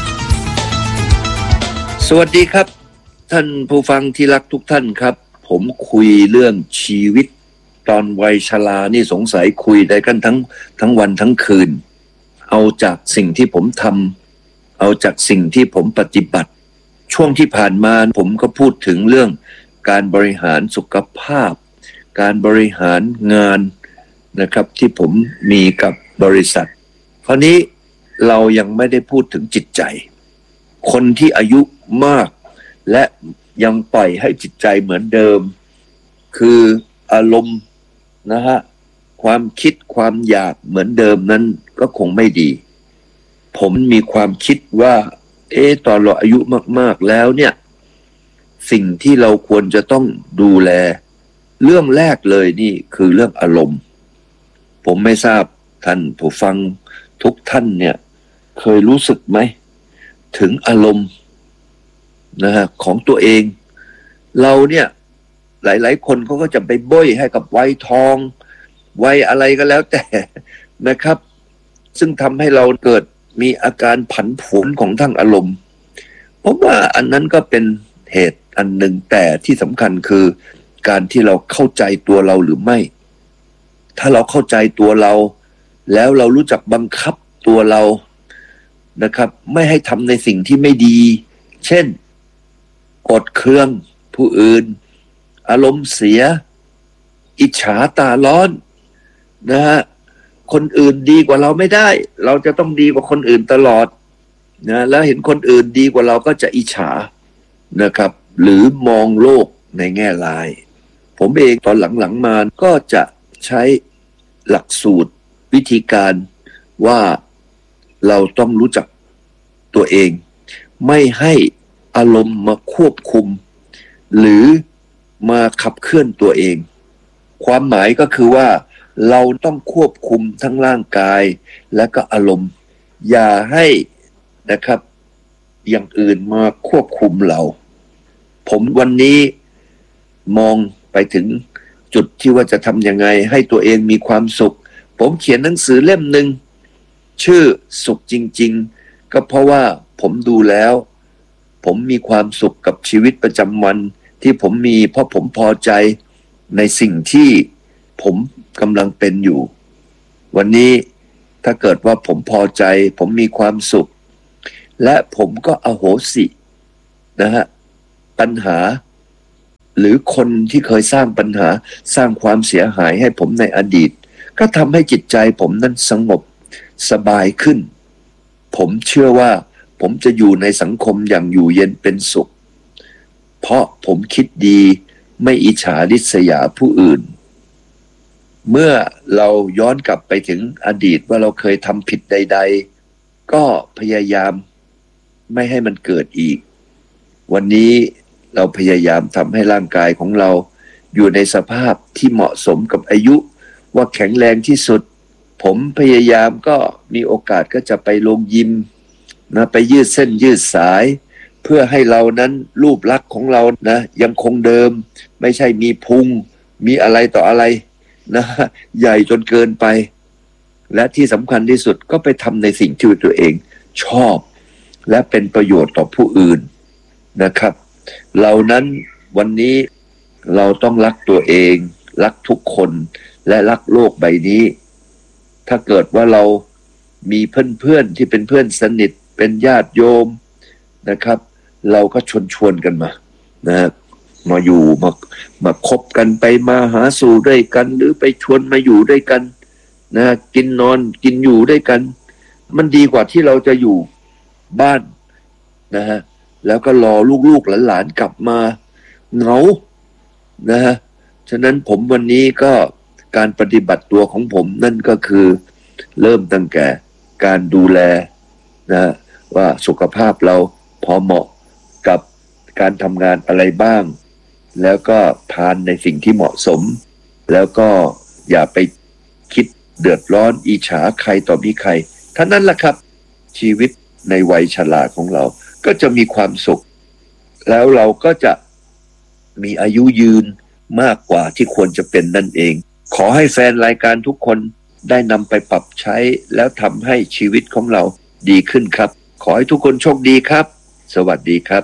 สวัสดีครับท่านผู้ฟังที่รักทุกท่านครับผมคุยเรื่องชีวิตตอนวัยชรานี่สงสัยคุยได้กันทั้งทั้งวันทั้งคืนเอาจากสิ่งที่ผมทำเอาจากสิ่งที่ผมปฏิบัติช่วงที่ผ่านมาผมก็พูดถึงเรื่องการบริหารสุขภาพการบริหารงานนะครับที่ผมมีกับบริษัทคราวนี้เรายังไม่ได้พูดถึงจิตใจคนที่อายุมากและยังปล่อยให้จิตใจเหมือนเดิมคืออารมณ์นะฮะความคิดความอยากเหมือนเดิมนั้นก็คงไม่ดีผมมีความคิดว่าเอ๊ะตอนเราอายุมากๆแล้วเนี่ยสิ่งที่เราควรจะต้องดูแลเรื่องแรกเลยนี่คือเรื่องอารมณ์ผมไม่ทราบท่านผู้ฟังทุกท่านเนี่ยเคยรู้สึกไหมถึงอารมณ์นะฮะของตัวเองเราเนี่ยหลายๆคนเขาก็จะไปบ้ยให้กับวัยทองวัยอะไรก็แล้วแต่นะครับซึ่งทำให้เราเกิดมีอาการผันผวนของทางอารมณ์ผมว่าอันนั้นก็เป็นเหตุอันหนึ่งแต่ที่สำคัญคือการที่เราเข้าใจตัวเราหรือไม่ถ้าเราเข้าใจตัวเราแล้วเรารู้จักบังคับตัวเรานะครับไม่ให้ทำในสิ่งที่ไม่ดีเช่นกดเคืองผู้อื่นอารมณ์เสียอิจฉาตาร้อนนะฮะคนอื่นดีกว่าเราไม่ได้เราจะต้องดีกว่าคนอื่นตลอดนะแล้วเห็นคนอื่นดีกว่าเราก็จะอิจฉานะครับหรือมองโลกในแง่ร้ายผมเองตอนหลังๆมาก็จะใช้หลักสูตรวิธีการว่าเราต้องรู้จักตัวเองไม่ให้อารมณ์มาควบคุมหรือมาขับเคลื่อนตัวเองความหมายก็คือว่าเราต้องควบคุมทั้งร่างกายและก็อารมณ์อย่าให้นะครับอย่างอื่นมาควบคุมเราผมวันนี้มองไปถึงจุดที่ว่าจะทำยังไงให้ตัวเองมีความสุขผมเขียนหนังสือเล่มหนึ่งชื่อสุขจริงๆก็เพราะว่าผมดูแล้วผมมีความสุขกับชีวิตประจำวันที่ผมมีเพราะผมพอใจในสิ่งที่ผมกำลังเป็นอยู่วันนี้ถ้าเกิดว่าผมพอใจผมมีความสุขและผมก็อโหสินะฮะปัญหาหรือคนที่เคยสร้างปัญหาสร้างความเสียหายให้ผมในอดีตก็ทำให้จิตใจผมนั้นสงบสบายขึ้นผมเชื่อว่าผมจะอยู่ในสังคมอย่างอยู่เย็นเป็นสุขเพราะผมคิดดีไม่อิจฉาริษยาผู้อื่นเมื่อเราย้อนกลับไปถึงอดีตว่าเราเคยทำผิดใดๆก็พยายามไม่ให้มันเกิดอีกวันนี้เราพยายามทำให้ร่างกายของเราอยู่ในสภาพที่เหมาะสมกับอายุว่าแข็งแรงที่สุดผมพยายามก็มีโอกาสก็จะไปลงยิมนะไปยืดเส้นยืดสายเพื่อให้เรานั้นรูปลักษณ์ของเรานะยังคงเดิมไม่ใช่มีพุงมีอะไรต่ออะไรนะใหญ่จนเกินไปและที่สำคัญที่สุดก็ไปทำในสิ่งที่ตัวเองชอบและเป็นประโยชน์ต่อผู้อื่นนะครับเรานั้นวันนี้เราต้องรักตัวเองรักทุกคนและรักโลกใบนี้ถ้าเกิดว่าเรามีเพื่อนๆที่เป็นเพื่อนสนิทเป็นญาติโยมนะครับเราก็ชวนชวนกันมานะมาอยู่มามาคบกันไปมาหาสู่ด้วยกันหรือไปชวนมาอยู่ด้วยกันนะกินนอนกินอยู่ด้วยกันมันดีกว่าที่เราจะอยู่บ้านนะฮะแล้วก็รอลูกๆหลานๆกลับมาเหงานะฮะฉะนั้นผมวันนี้ก็การปฏิบัติตัวของผมนั่นก็คือเริ่มตั้งแต่การดูแลนะว่าสุขภาพเราพอเหมาะกับการทำงานอะไรบ้างแล้วก็ทานในสิ่งที่เหมาะสมแล้วก็อย่าไปคิดเดือดร้อนอิจฉาใครต่อมีใครท่านั้นแหละครับชีวิตในวัยชราของเราก็จะมีความสุขแล้วเราก็จะมีอายุยืนมากกว่าที่ควรจะเป็นนั่นเองขอให้แฟนรายการทุกคนได้นำไปปรับใช้แล้วทำให้ชีวิตของเราดีขึ้นครับขอให้ทุกคนโชคดีครับสวัสดีครับ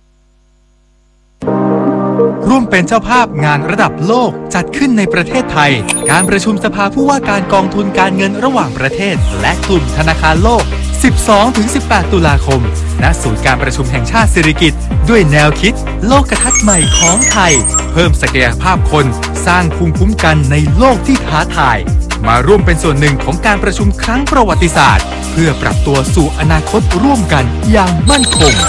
ร่วมเป็นเจ้าภาพงานระดับโลกจัดขึ้นในประเทศไทยการประชุมสภาผู้ว่าการกองทุนการเงินระหว่างประเทศและกลุ่มธนาคารโลก สิบสองถึงสิบแปด ตุลาคมณศูนย์การประชุมแห่งชาติสิริกิติ์ด้วยแนวคิดโลกทัศน์ใหม่ของไทยเพิ่มศักยภาพคนสร้างภูมิคุ้มกันในโลกที่ท้าทายมาร่วมเป็นส่วนหนึ่งของการประชุมครั้งประวัติศาสตร์เพื่อปรับตัวสู่อนาคตร่วมกันอย่างมั่นคง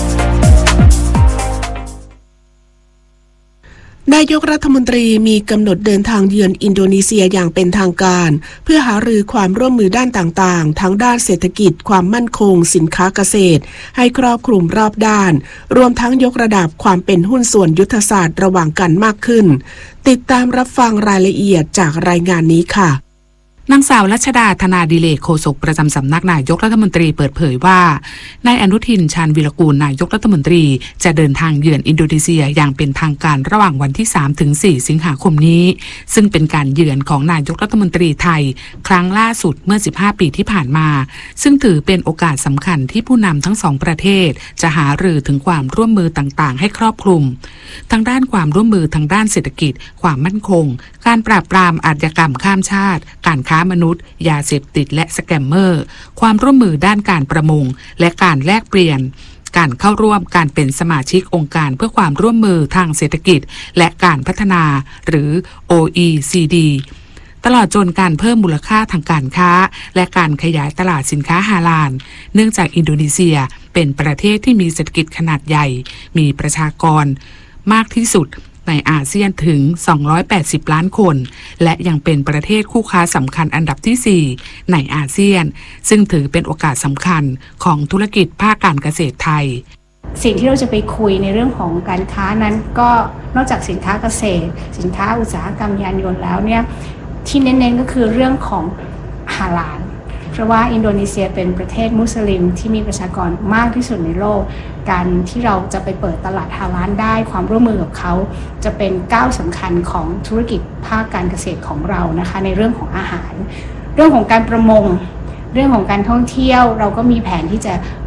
นายกรัฐมนตรีมีกำหนดเดินทางเยือนอินโดนีเซียอย่างเป็นทางการเพื่อหารือความร่วมมือด้านต่างๆทั้งด้านเศรษฐกิจความมั่นคงสินค้าเกษตรให้ครอบคลุมรอบด้านรวมทั้งยกระดับความเป็นหุ้นส่วนยุทธศาสตร์ระหว่างกันมากขึ้นติดตามรับฟังรายละเอียดจากรายงานนี้ค่ะนางสาวรัชดาธนาดิเลกโฆษกประจำสำนักนายกรัฐมนตรีเปิดเผยว่านายอนุทินชาญวิรกูลนายกรัฐมนตรีจะเดินทางเยือนอินโดนีเซียอย่างเป็นทางการระหว่างวันที่ สามถึงสี่ สิงหาคมนี้ซึ่งเป็นการเยือนของนายกรัฐมนตรีไทยครั้งล่าสุดเมื่อสิบห้าปีที่ผ่านมาซึ่งถือเป็นโอกาสสำคัญที่ผู้นำทั้งสองประเทศจะหารือถึงความร่วมมือต่างๆให้ครอบคลุมทั้งด้านความร่วมมือทางด้านเศรษฐกิจความมั่นคงการปราบปรามอาชญากรรมข้ามชาติการค้ามนุษย์ยาเสพติดและสแกมเมอร์ความร่วมมือด้านการประมงและการแลกเปลี่ยนการเข้าร่วมการเป็นสมาชิกองค์การเพื่อความร่วมมือทางเศรษฐกิจและการพัฒนาหรือ โอ อี ซี ดี ตลอดจนการเพิ่มมูลค่าทางการค้าและการขยายตลาดสินค้าฮาลาลเนื่องจากอินโดนีเซียเป็นประเทศที่มีเศรษฐกิจขนาดใหญ่มีประชากรมากที่สุดในอาเซียนถึงสองร้อยแปดสิบล้านคนและยังเป็นประเทศคู่ค้าสำคัญอันดับที่สี่ในอาเซียนซึ่งถือเป็นโอกาสสำคัญของธุรกิจภาคการเกษตรไทยสิ่งที่เราจะไปคุยในเรื่องของการค้านั้นก็นอกจากสินค้าเกษตรสินค้าอุตสาหกรรมยานยนต์แล้วเนี่ยที่เน้นๆก็คือเรื่องของฮาลาลเพราะว่าอินโดนีเซียเป็นประเทศมุสลิมที่มีประชากรมากที่สุดในโลกการที่เราจะไปเปิดตลาดฮาลาลได้ความร่วมมือกับเขาจะเป็นก้าวสำคัญของธุรกิจภาคการเกษตรของเรานะคะในเรื่องของอาหารเรื่องของการประมงเรื่องของการท่องเที่ยวเราก็มีแผนที่จะ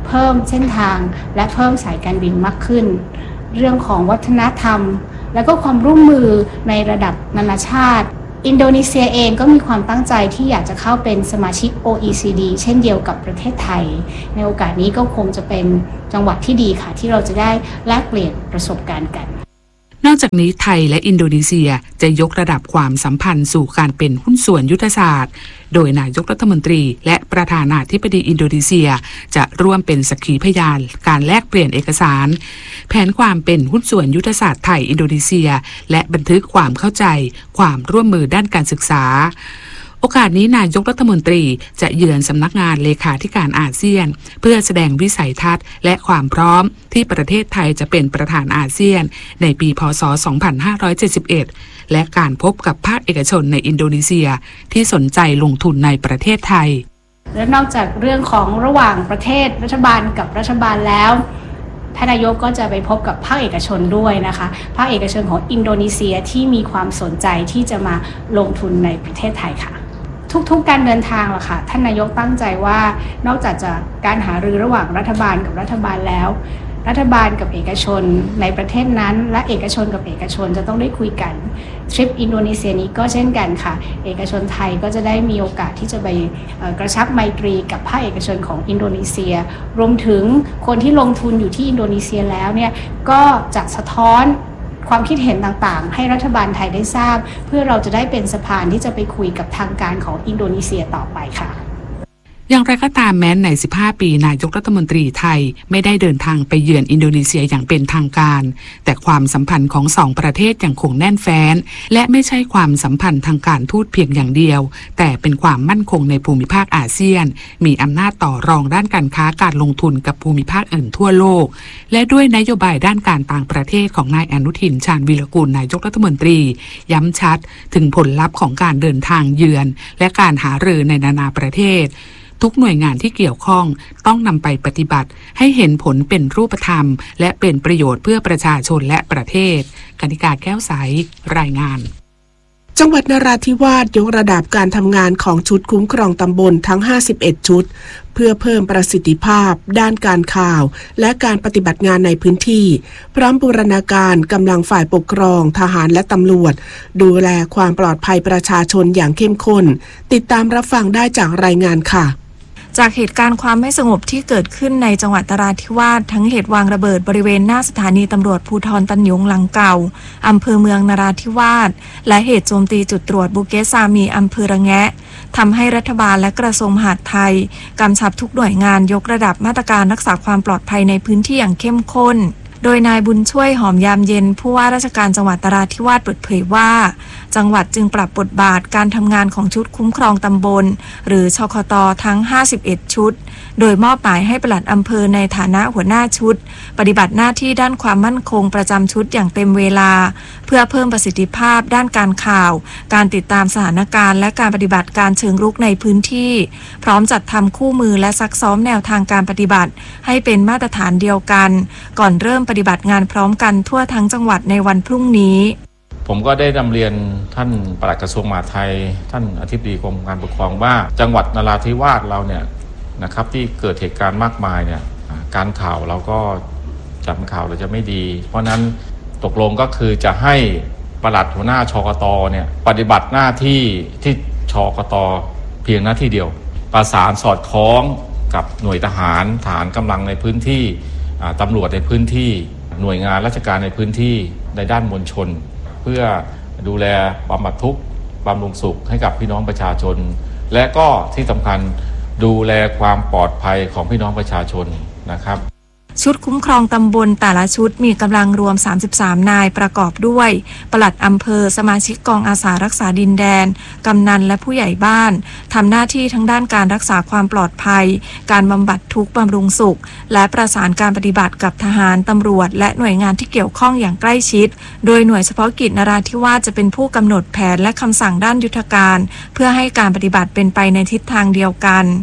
เพิ่มเส้นทางและเพิ่มสายการบินมากขึ้นเรื่องของวัฒนธรรมและก็ความร่วมมือในระดับนานาชาติอินโดนีเซียเองก็มีความตั้งใจที่อยากจะเข้าเป็นสมาชิก โอ อี ซี ดี เช่นเดียวกับประเทศไทยในโอกาสนี้ก็คงจะเป็นจังหวะที่ดีค่ะที่เราจะได้แลกเปลี่ยนประสบการณ์กันนอกจากนี้ไทยและอินโดนีเซียจะยกระดับความสัมพันธ์สู่การเป็นหุ้นส่วนยุทธศาสตร์โดยนายกรัฐมนตรีและประธานาธิบดีอินโดนีเซียจะร่วมเป็นสักขีพยานการแลกเปลี่ยนเอกสารแผนความเป็นหุ้นส่วนยุทธศาสตร์ไทยอินโดนีเซียและบันทึกความเข้าใจความร่วมมือด้านการศึกษาโอกาสนี้นายกรัฐมนตรีจะเยือนสำนักงานเลขาธิการอาเซียนเพื่อแสดงวิสัยทัศน์และความพร้อมที่ประเทศไทยจะเป็นประธานอาเซียนในปีพ.ศ. สองพันห้าร้อยเจ็ดสิบเอ็ดและการพบกับภาคเอกชนในอินโดนีเซียที่สนใจลงทุนในประเทศไทยและนอกจากเรื่องของระหว่างประเทศรัฐบาลกับรัฐบาลแล้วท่านนายกก็จะไปพบกับภาคเอกชนด้วยนะคะภาคเอกชนของอินโดนีเซียที่มีความสนใจที่จะมาลงทุนในประเทศไทยค่ะทุกๆการเดินทางล่ะค่ะท่านนายกตั้งใจว่านอกจากจะการหารือระหว่างรัฐบาลกับรัฐบาลแล้วรัฐบาลกับเอกชนในประเทศนั้นและเอกชนกับเอกชนจะต้องได้คุยกันทริปอินโดนีเซียนี้ก็เช่นกันค่ะเอกชนไทยก็จะได้มีโอกาสที่จะไปกระชับไมตรีกับภาคเอกชนของอินโดนีเซียรวมถึงคนที่ลงทุนอยู่ที่อินโดนีเซียแล้วเนี่ยก็จะสะท้อนความคิดเห็นต่างๆให้รัฐบาลไทยได้ทราบเพื่อเราจะได้เป็นสะพานที่จะไปคุยกับทางการของอินโดนีเซียต่อไปค่ะอย่างไรก็ตามแม้ในสิบห้าปีนายกรัฐมนตรีไทยไม่ได้เดินทางไปเยือนอินโดนีเซียอย่างเป็นทางการแต่ความสัมพันธ์ของสองประเทศยังคงแน่นแฟ้นและไม่ใช่ความสัมพันธ์ทางการทูตเพียงอย่างเดียวแต่เป็นความมั่นคงในภูมิภาคอาเซียนมีอำนาจต่อรองด้านการค้าการลงทุนกับภูมิภาคอื่นทั่วโลกและด้วยนโยบายด้านการต่างประเทศของนายอนุทินชาญวีรกูลนายกรัฐมนตรีย้ำชัดถึงผลลัพธ์ของการเดินทางเยือนและการหารือในนานาประเทศทุกหน่วยงานที่เกี่ยวข้องต้องนำไปปฏิบัติให้เห็นผลเป็นรูปธรรมและเป็นประโยชน์เพื่อประชาชนและประเทศกนิกาแก้วใสรายงานจังหวัดนราธิวาสยกระดับการทำงานของชุดคุ้มครองตำบลทั้งห้าสิบเอ็ดชุดเพื่อเพิ่มประสิทธิภาพด้านการข่าวและการปฏิบัติงานในพื้นที่พร้อมบูรณาการกำลังฝ่ายปกครองทหารและตำรวจดูแลความปลอดภัยประชาชนอย่างเข้มข้นติดตามรับฟังได้จากรายงานค่ะจากเหตุการณ์ความไม่สงบที่เกิดขึ้นในจังหวัดนราธิวาสทั้งเหตุวางระเบิดบริเวณหน้าสถานีตำรวจภูธรตันยงหลังเก่าอำเภอเมืองนราธิวาสและเหตุโจมตีจุดตรวจบูเกซามีอำเภอระแงะทำให้รัฐบาลและกระทรวงมหาดไทยกำชับทุกหน่วยงานยกระดับมาตรการรักษาความปลอดภัยในพื้นที่อย่างเข้มข้นโดยนายบุญช่วยหอมยามเย็นผู้ว่าราชการจังหวัดนราธิวาสเปิดเผยว่าจังหวัดจึงปรับบทบาทการทำงานของชุดคุ้มครองตำบลหรือชคต.ทั้งห้าสิบเอ็ดชุดโดยมอบหมายให้ปลัดอำเภอในฐานะหัวหน้าชุดปฏิบัติหน้าที่ด้านความมั่นคงประจำชุดอย่างเต็มเวลาเพื่อเพิ่มประสิทธิภาพด้านการข่าวการติดตามสถานการณ์และการปฏิบัติการเชิงรุกในพื้นที่พร้อมจัดทำคู่มือและซักซ้อมแนวทางการปฏิบัติให้เป็นมาตรฐานเดียวกันก่อนเริ่มปฏิบัติงานพร้อมกันทั่วทั้งจังหวัดในวันพรุ่งนี้ผมก็ได้นำเรียนท่านปลัดกระทรวงมหาดไทยท่านอธิบดีกรมการปกครองว่าจังหวัดนราธิวาสเราเนี่ยนะครับที่เกิดเหตุการณ์มากมายเนี่ยการข่าวเราก็จับข่าวเราจะไม่ดีเพราะนั้นตกลงก็คือจะให้ปลัดหัวหน้าชกต.เนี่ยปฏิบัติหน้าที่ที่ชกต.เพียงหน้าที่เดียวประสานสอดคล้องกับหน่วยทหารฐานกำลังในพื้นที่ตำรวจในพื้นที่หน่วยงานราชการในพื้นที่ในด้านมวลชนเพื่อดูแลบำบัดทุกข์บำรุงสุขให้กับพี่น้องประชาชนและก็ที่สำคัญดูแลความปลอดภัยของพี่น้องประชาชนนะครับชุดคุ้มครองตำบลแต่ละชุดมีกำลังรวมสามสิบสามนายประกอบด้วยปลัดอำเภอสมาชิกกองอาสารักษาดินแดนกำนันและผู้ใหญ่บ้านทำหน้าที่ทั้งด้านการรักษาความปลอดภัยการบำบัดทุกข์บำรุงสุขและประสานการปฏิบัติกับทหารตำรวจและหน่วยงานที่เกี่ยวข้องอย่างใกล้ชิดโดยหน่วยเฉพาะกิจนราธิวาสจะเป็นผู้กำหนดแผนและคำสั่งด้านยุทธการเพื่อให้การปฏิบัติเป็นไปในทิศทางเดียวกัน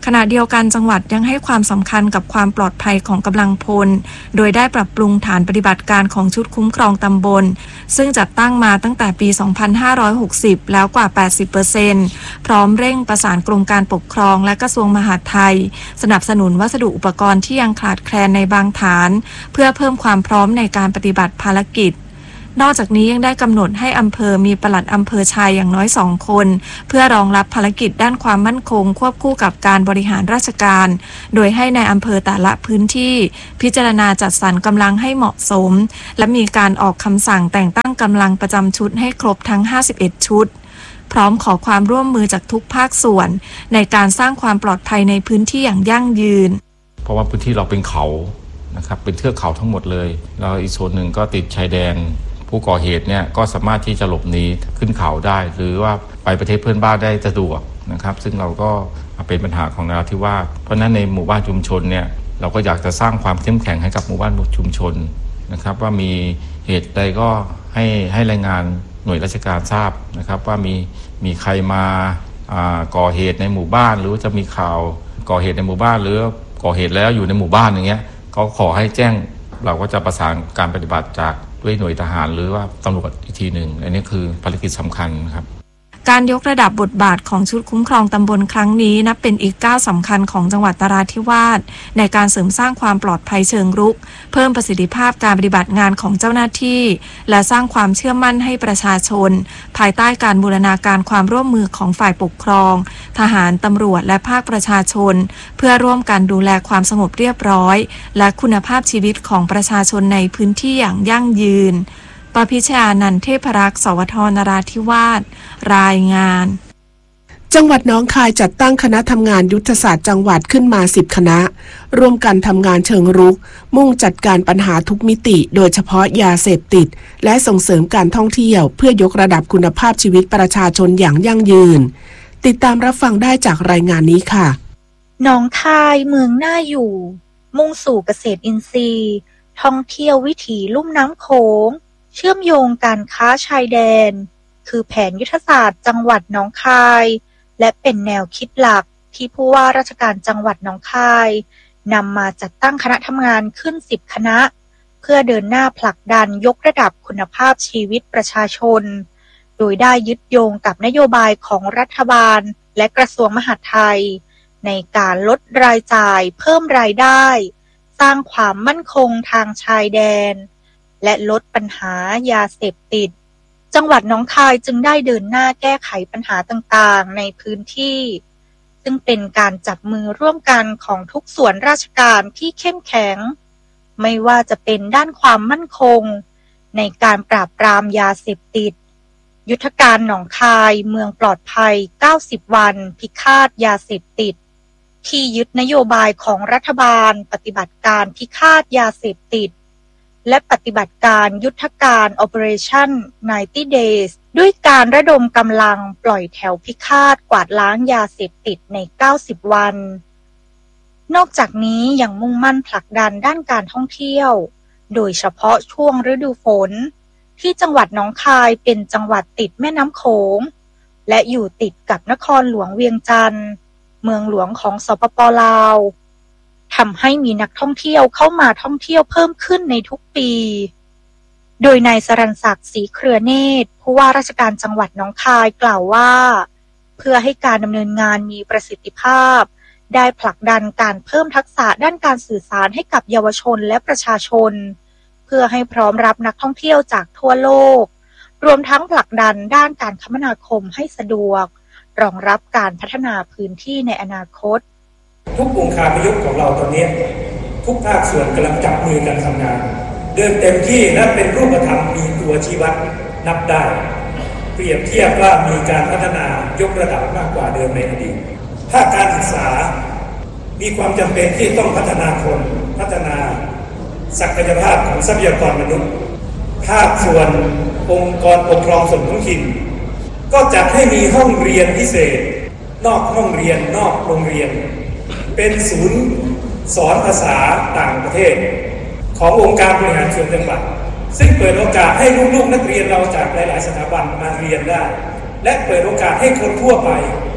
ขณะเดียวกันจังหวัดยังให้ความสำคัญกับความปลอดภัยของกำลังพลโดยได้ปรับปรุงฐานปฏิบัติการของชุดคุ้มครองตำบลซึ่งจัดตั้งมาตั้งแต่ปี สองพันห้าร้อยหกสิบ แล้วกว่า แปดสิบเปอร์เซ็นต์ พร้อมเร่งประสานกรมการปกครองและกระทรวงมหาดไทยสนับสนุนวัสดุอุปกรณ์ที่ยังขาดแคลนในบางฐานเพื่อเพิ่มความพร้อมในการปฏิบัติภารกิจนอกจากนี้ยังได้กำหนดให้อำเภอมีปลัดอำเภอชายอย่างน้อยสองคนเพื่อรองรับภารกิจด้านความมั่นคงควบคู่กับการบริหารราชการโดยให้ในอำเภอแต่ละพื้นที่พิจารณาจัดสรรกำลังให้เหมาะสมและมีการออกคำสั่งแต่งตั้งกำลังประจำชุดให้ครบทั้งห้าสิบเอ็ดชุดพร้อมขอความร่วมมือจากทุกภาคส่วนในการสร้างความปลอดภัยในพื้นที่อย่างยั่งยืนเพราะว่าพื้นที่เราเป็นเขานะครับเป็นเทือกเขาทั้งหมดเลยแล้วอีกโซนหนึ่งก็ติดชายแดนผู้ก่อเหตุเนี่ยก็สามารถที่จะหลบหนีขึ้นเขาได้หรือว่าไปประเทศเพื่อนบ้านได้สะดวกนะครับซึ่งเราก็เป็นปัญหาของนราธิวาสเพราะนั้นในหมู่บ้านชุมชนเนี่ยเราก็อยากจะสร้างความเข้มแข็งให้กับหมู่บ้านชุมชนนะครับว่ามีเหตุใดก็ให้ให้รายงานหน่วยราชการทราบนะครับว่ามีมีใครมาก่อเหตุในหมู่บ้านหรือจะมีข่าวก่อเหตุในหมู่บ้านหรือก่อเหตุแล้วอยู่ในหมู่บ้านอย่างเงี้ยก็ขอให้แจ้งเราก็จะประสานการปฏิบัติจากด้วยหน่วยทหารหรือว่าตำรวจอีกทีหนึ่งอันนี้คือภารกิจสำคัญครับการยกระดับบทบาทของชุดคุ้มครองตำบลครั้งนี้นับเป็นอีกก้าวสำคัญของจังหวัดนราธิวาสในการเสริมสร้างความปลอดภัยเชิงรุกเพิ่มประสิทธิภาพการปฏิบัติงานของเจ้าหน้าที่และสร้างความเชื่อมั่นให้ประชาชนภายใต้การบูรณาการความร่วมมือของฝ่ายปกครองทหารตำรวจและภาคประชาชนเพื่อร่วมกันดูแลความสงบเรียบร้อยและคุณภาพชีวิตของประชาชนในพื้นที่อย่างยั่งยืนปพิชญานันท์เทพรักษ์สวทนราธิวาสรายงานจังหวัดหนองคายจัดตั้งคณะทำงานยุทธศาสตร์จังหวัดขึ้นมาสิบคณะร่วมกันทำงานเชิงรุกมุ่งจัดการปัญหาทุกมิติโดยเฉพาะยาเสพติดและส่งเสริมการท่องเที่ยวเพื่อยกระดับคุณภาพชีวิตประชาชนอย่างยั่งยืนติดตามรับฟังได้จากรายงานนี้ค่ะหนองคายเมืองน่าอยู่มุ่งสู่เกษตรอินทรีย์ท่องเที่ยววิถีลุ่มน้ำโขงเชื่อมโยงการค้าชายแดนคือแผนยุทธศาสตร์จังหวัดหนองคายและเป็นแนวคิดหลักที่ผู้ว่าราชการจังหวัดหนองคายนำมาจัดตั้งคณะทำงานขึ้นสิบคณะเพื่อเดินหน้าผลักดันยกระดับคุณภาพชีวิตประชาชนโดยได้ยึดโยงกับนโยบายของรัฐบาลและกระทรวงมหาดไทยในการลดรายจ่ายเพิ่มรายได้สร้างความมั่นคงทางชายแดนและลดปัญหายาเสพติดจังหวัดหนองคายจึงได้เดินหน้าแก้ไขปัญหาต่างๆในพื้นที่ซึ่งเป็นการจับมือร่วมกันของทุกส่วนราชการที่เข้มแข็งไม่ว่าจะเป็นด้านความมั่นคงในการปราบปรามยาเสพติดยุทธการหนองคายเมืองปลอดภัยเก้าสิบวันพิฆาตยาเสพติดที่ยึดนโยบายของรัฐบาลปฏิบัติการพิฆาตยาเสพติดและปฏิบัติการยุทธการ Operation ไนน์ตี้ Days ด้วยการระดมกำลังปล่อยแถวพิฆาตกวาดล้างยาเสพติดในเก้าสิบวันนอกจากนี้ยังมุ่งมั่นผลักดันด้านการท่องเที่ยวโดยเฉพาะช่วงฤดูฝนที่จังหวัดหนองคายเป็นจังหวัดติดแม่น้ำโขงและอยู่ติดกับนครหลวงเวียงจันทร์เมืองหลวงของสปป.ลาวทำให้มีนักท่องเที่ยวเข้ามาท่องเที่ยวเพิ่มขึ้นในทุกปีโดยนายสรัญศักดิ์ศรีเครือเนตรผู้ว่าราชการจังหวัดหนองคายกล่าวว่าเพื่อให้การดำเนินงานมีประสิทธิภาพได้ผลักดันการเพิ่มทักษะด้านการสื่อสารให้กับเยาวชนและประชาชนเพื่อให้พร้อมรับนักท่องเที่ยวจากทั่วโลกรวมทั้งผลักดันด้านการคมนาคมให้สะดวกรองรับการพัฒนาพื้นที่ในอนาคตทุกองค์คาพยพของเราตอนนี้ทุกภาคส่วนกำลังจับมือกันทำงานเดินเต็มที่และเป็นรูปธรรมมีตัวชี้วัดนับได้เปรียบเทียบว่ามีการพัฒนายกระดับมากกว่าเดิมในอดีตถ้าการศึกษามีความจำเป็นที่ต้องพัฒนาคนพัฒนาศักยภาพของทรัพยากรมนุษย์ภาคส่วนองค์กรปกครองส่วนท้องถิ่นก็จัดให้มีห้องเรียนพิเศษนอกห้องเรียนนอกโรงเรียนเป็นศูนย์สอนภาษาต่างประเทศขององค์การบริหารส่วนจังหวัดซึ่งเปิดโอกาสให้ลูกๆนักเรียนเราจากหลายๆสถาบันมาเรียนได้และเปิดโอกาสให้คนทั่วไป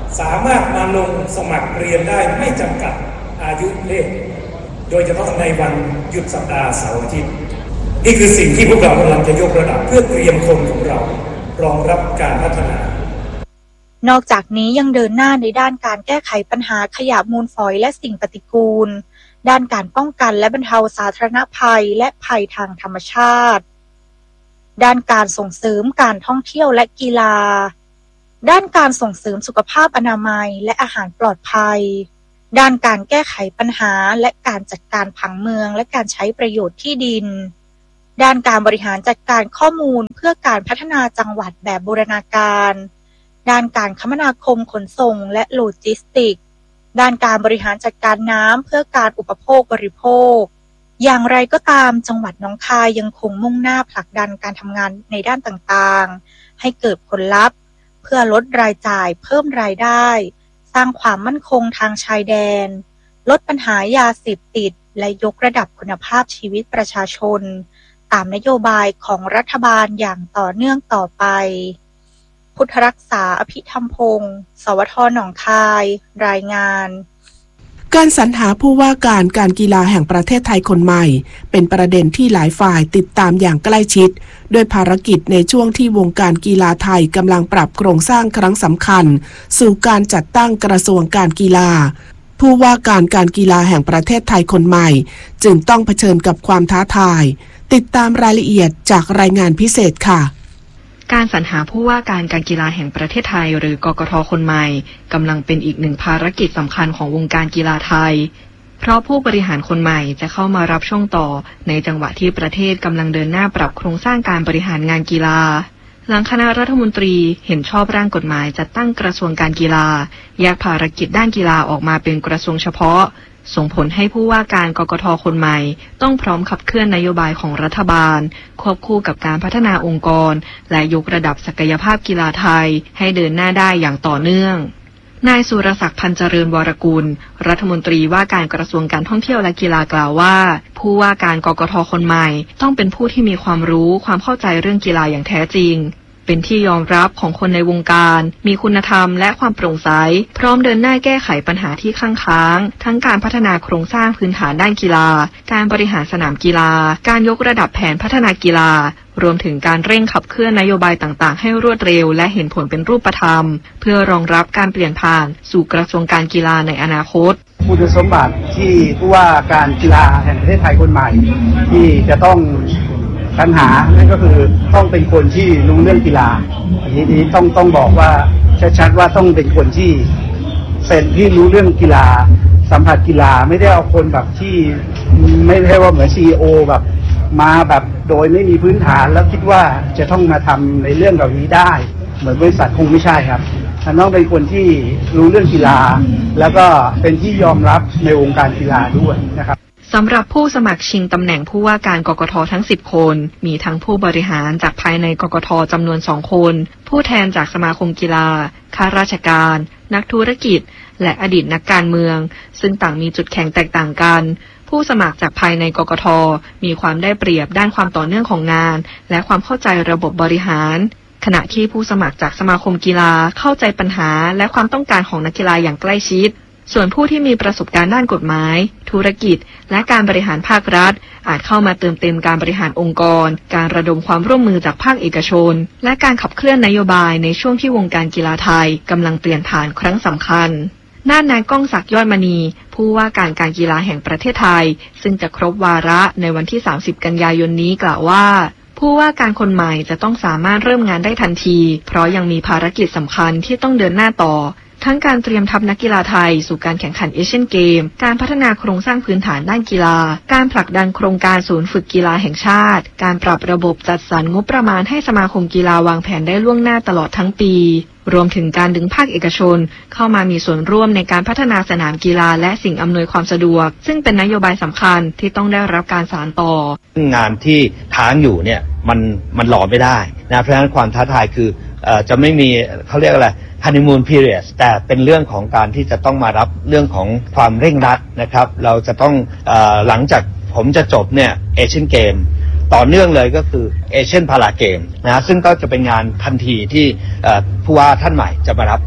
สามารถมาลงสมัครเรียนได้ไม่จำกัดอายุเพศโดยเฉพาะในวันหยุดสัปดาห์เสาร์อาทิตย์นี่คือสิ่งที่พวกเรากำลังจะยกระดับเพื่อเตรียมคนของเรารองรับการพัฒนานอกจากนี้ยังเดินหน้าในด้านการแก้ไขปัญหาขยะมูลฝอยและสิ่งปฏิกูลด้านการป้องกันและบรรเทาสาธารณภัยและภัยทางธรรมชาติด้านการส่งเสริมการท่องเที่ยวและกีฬาด้านการส่งเสริมสุขภาพอนามัยและอาหารปลอดภัยด้านการแก้ไขปัญหาและการจัดการผังเมืองและการใช้ประโยชน์ที่ดินด้านการบริหารจัดการข้อมูลเพื่อการพัฒนาจังหวัดแบบบูรณาการด้านการคมนาคมขนส่งและโลจิสติกส์ด้านการบริหารจัดการน้ำเพื่อการอุปโภคบริโภคอย่างไรก็ตามจังหวัดหนองคายยังคงมุ่งหน้าผลักดันการทำงานในด้านต่างๆให้เกิดผลลัพธ์เพื่อลดรายจ่ายเพิ่มรายได้สร้างความมั่นคงทางชายแดนลดปัญหายาเสพติดและยกระดับคุณภาพชีวิตประชาชนตามนโยบายของรัฐบาลอย่างต่อเนื่องต่อไปพุทธรักษาอภิธรรมพงศ์สวทหนองคายรายงานการสรรหาผู้ว่าการการกีฬาแห่งประเทศไทยคนใหม่เป็นประเด็นที่หลายฝ่ายติดตามอย่างใกล้ชิดด้วยภารกิจในช่วงที่วงการกีฬาไทยกำลังปรับโครงสร้างครั้งสำคัญสู่การจัดตั้งกระทรวงการกีฬาผู้ว่าการการกีฬาแห่งประเทศไทยคนใหม่จึงต้องเผชิญกับความท้าทายติดตามรายละเอียดจากรายงานพิเศษค่ะการสรรหาผู้ว่าการการกีฬาแห่งประเทศไทยหรือกกท.คนใหม่กำลังเป็นอีกหนึ่งภารกิจสำคัญของวงการกีฬาไทยเพราะผู้บริหารคนใหม่จะเข้ามารับช่วงต่อในจังหวะที่ประเทศกำลังเดินหน้าปรับโครงสร้างการบริหารงานกีฬาหลังคณะรัฐมนตรีเห็นชอบร่างกฎหมายจัดตั้งกระทรวงการกีฬาแยกภารกิจด้านกีฬาออกมาเป็นกระทรวงเฉพาะส่งผลให้ผู้ว่าการกกท.คนใหม่ต้องพร้อมขับเคลื่อนนโยบายของรัฐบาลควบคู่กับการพัฒนาองค์กรและยกระดับศักยภาพกีฬาไทยให้เดินหน้าได้อย่างต่อเนื่องนายสุรศักดิ์พันเจริญวรกุลรัฐมนตรีว่าการกระทรวงการท่องเที่ยวและกีฬากล่าวว่าผู้ว่าการกกท.คนใหม่ต้องเป็นผู้ที่มีความรู้ความเข้าใจเรื่องกีฬาอย่างแท้จริงเป็นที่ยอมรับของคนในวงการมีคุณธรรมและความโปร่งใสพร้อมเดินหน้าแก้ไขปัญหาที่ค้างค้างทั้งการพัฒนาโครงสร้างพื้นฐานด้านกีฬาการบริหารสนามกีฬาการยกระดับแผนพัฒนากีฬารวมถึงการเร่งขับเคลื่อนนโยบายต่างๆให้รวดเร็วและเห็นผลเป็นรูปธรรมเพื่อรองรับการเปลี่ยนผ่านสู่กระทรวงการกีฬาในอนาคตคุณสมบัติที่ผู้ว่าการกีฬาแห่งประเทศไทยคนใหม่ที่จะต้องปัญหานั่นก็คือต้องเป็นคนที่รู้เรื่องกีฬาอันนี้ต้องต้องบอกว่าชัดๆว่าต้องเป็นคนที่เป็นที่รู้เรื่องกีฬาสัมผัสกีฬาไม่ได้เอาคนแบบที่ไม่ใช่ว่าเหมือน ซี อี โอ แบบมาแบบโดยไม่มีพื้นฐานแล้วคิดว่าจะต้องมาทำในเรื่องเหล่านี้ได้เหมือนบริษัทคงไม่ใช่ครับท่านต้องเป็นคนที่รู้เรื่องกีฬาแล้วก็เป็นที่ยอมรับในวงการกีฬาด้วยนะครับสำหรับผู้สมัครชิงตำแหน่งผู้ว่าการกกท.ทั้งสิบคนมีทั้งผู้บริหารจากภายในกกท.จำนวนสองคนผู้แทนจากสมาคมกีฬาข้าราชการนักธุรกิจและอดีตนักการเมืองซึ่งต่างมีจุดแข็งแตกต่างกันผู้สมัครจากภายในกกท.มีความได้เปรียบด้านความต่อเนื่องของงานและความเข้าใจระบบบริหารขณะที่ผู้สมัครจากสมาคมกีฬาเข้าใจปัญหาและความต้องการของนักกีฬาอย่างใกล้ชิดส่วนผู้ที่มีประสบการณ์ด้านกฎหมายธุรกิจและการบริหารภาครัฐอาจเข้ามาเติมเต็มการบริหารองค์กรการระดมความร่วมมือจากภาคเอกชนและการขับเคลื่อนนโยบายในช่วงที่วงการกีฬาไทยกำลังเปลี่ยนผ่านครั้งสำคัญด้านนายก้องศักดิ์ยอดมณีผู้ว่าการการกีฬาแห่งประเทศไทยซึ่งจะครบวาระในวันที่สามสิบกันยายนนี้กล่าวว่าผู้ว่าการคนใหม่จะต้องสามารถเริ่มงานได้ทันทีเพราะยังมีภารกิจสำคัญที่ต้องเดินหน้าต่อทั้งการเตรียมทัพนักกีฬาไทยสู่การแข่งขันเอเชียนเกมการพัฒนาโครงสร้างพื้นฐานด้านกีฬาการผลักดันโครงการศูนย์ฝึกกีฬาแห่งชาติการปรับระบบจัดสรรงบประมาณให้สมาคมกีฬาวางแผนได้ล่วงหน้าตลอดทั้งปีรวมถึงการดึงภาคเอกชนเข้ามามีส่วนร่วมในการพัฒนาสนามกีฬาและสิ่งอำนวยความสะดวกซึ่งเป็นนโยบายสำคัญที่ต้องได้รับการสานต่องานที่ค้างอยู่เนี่ยมันมันรอไม่ได้นะเพราะฉะนั้นความท้าทายคือเอ่อจะไม่มีเขาเรียกอะไรhoneymoon period แต่เป็นเรื่องของการที่จะต้องมารับเรื่องของความเร่งรัดนะครับเราจะต้องเอ่อหลังจากผมจะจบเนี่ยเอเชียนเกมต่อเนื่องเลยก็คือเอเชียนพาราเกมนะซึ่งก็จะเป็นงานทันทีที่ผู้ว่าท่านใหม่จะมารับนะ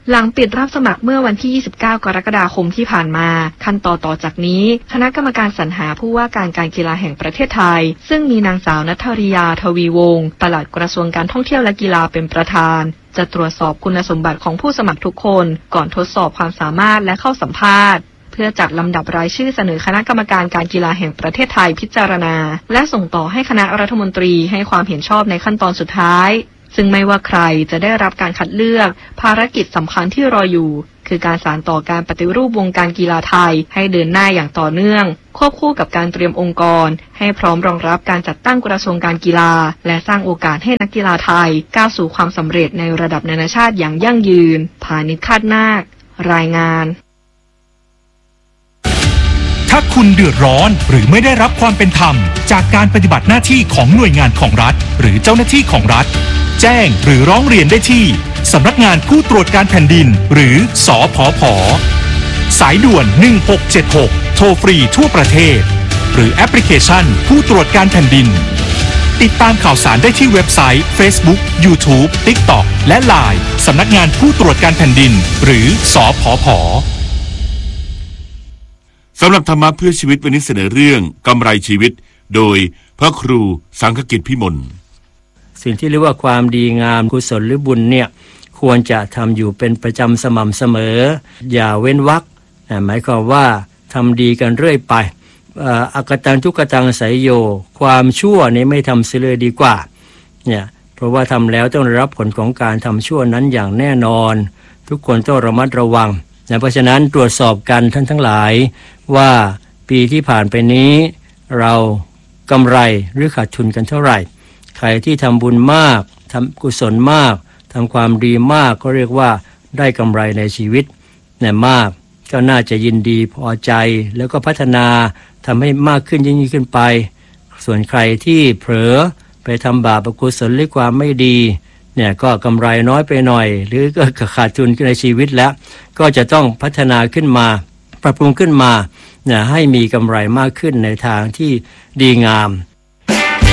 หลังปิดรับสมัครเมื่อวันที่ ยี่สิบเก้า กรกฎาคมที่ผ่านมาขั้นตอนต่อจากนี้คณะกรรมการสรรหาผู้ว่าการการกีฬาแห่งประเทศไทยซึ่งมีนางสาวณัฐริยาทวีวงศ์ปลัดกระทรวงการท่องเที่ยวและกีฬาเป็นประธานจะตรวจสอบคุณสมบัติของผู้สมัครทุกคนก่อนทดสอบความสามารถและเข้าสัมภาษณ์เพื่อจัดลำดับรายชื่อเสนอคณะกรรมการการกีฬาแห่งประเทศไทยพิจารณาและส่งต่อให้คณะรัฐมนตรีให้ความเห็นชอบในขั้นตอนสุดท้ายซึ่งไม่ว่าใครจะได้รับการคัดเลือกภารกิจสำคัญที่รออยู่คือการสานต่อการปฏิรูปวงการกีฬาไทยให้เดินหน้าอย่างต่อเนื่องควบคู่กับการเตรียมองค์กรให้พร้อมรองรับการจัดตั้งกระทรวงการกีฬาและสร้างโอกาสให้นักกีฬาไทยก้าวสู่ความสำเร็จในระดับนานาชาติอย่างยั่งยืนพานิชคาดนาครายงานถ้าคุณเดือดร้อนหรือไม่ได้รับความเป็นธรรมจากการปฏิบัติหน้าที่ของหน่วยงานของรัฐหรือเจ้าหน้าที่ของรัฐแจ้งหรือร้องเรียนได้ที่สำนักงานผู้ตรวจการแผ่นดินหรือสผผ.สายด่วนหนึ่งหกเจ็ดหกโทรฟรีทั่วประเทศหรือแอปพลิเคชันผู้ตรวจการแผ่นดินติดตามข่าวสารได้ที่เว็บไซต์ Facebook YouTube TikTok และ ไลน์ สำนักงานผู้ตรวจการแผ่นดินหรือสผผ. สำหรับธรรมะเพื่อชีวิตวันนี้เสนอเรื่องกำไรชีวิตโดยพระครูสังฆกิจพิมลสิ่งที่เรียกว่าความดีงามกุศลหรือบุญเนี่ยควรจะทำอยู่เป็นประจำสม่ำเสมออย่าเว้นวรรคหมายความว่าทำดีกันเรื่อยไปอักตังทุกตังไสยโยความชั่วนี้ไม่ทำเสียเลยดีกว่าเนี่ยเพราะว่าทำแล้วต้องได้รับผลของการทำชั่วนั้นอย่างแน่นอนทุกคนต้องระมัดระวังนะเพราะฉะนั้นตรวจสอบกันท่านทั้งหลายว่าปีที่ผ่านไปนี้เรากำไรหรือขาดทุนกันเท่าไหร่ใครที่ทำบุญมากทำกุศลมากทำความดีมากก็เรียกว่าได้กำไรในชีวิตเนี่ยมากก็น่าจะยินดีพอใจแล้วก็พัฒนาทำให้มากขึ้นยิ่งขึ้นไปส่วนใครที่เผลอไปทำบาปอกุศลหรือความไม่ดีเนี่ยก็กำไรน้อยไปหน่อยหรือก็ขาดทุนในชีวิตแล้วก็จะต้องพัฒนาขึ้นมาปรับปรุงขึ้นมาเนี่ยให้มีกำไรมากขึ้นในทางที่ดีงาม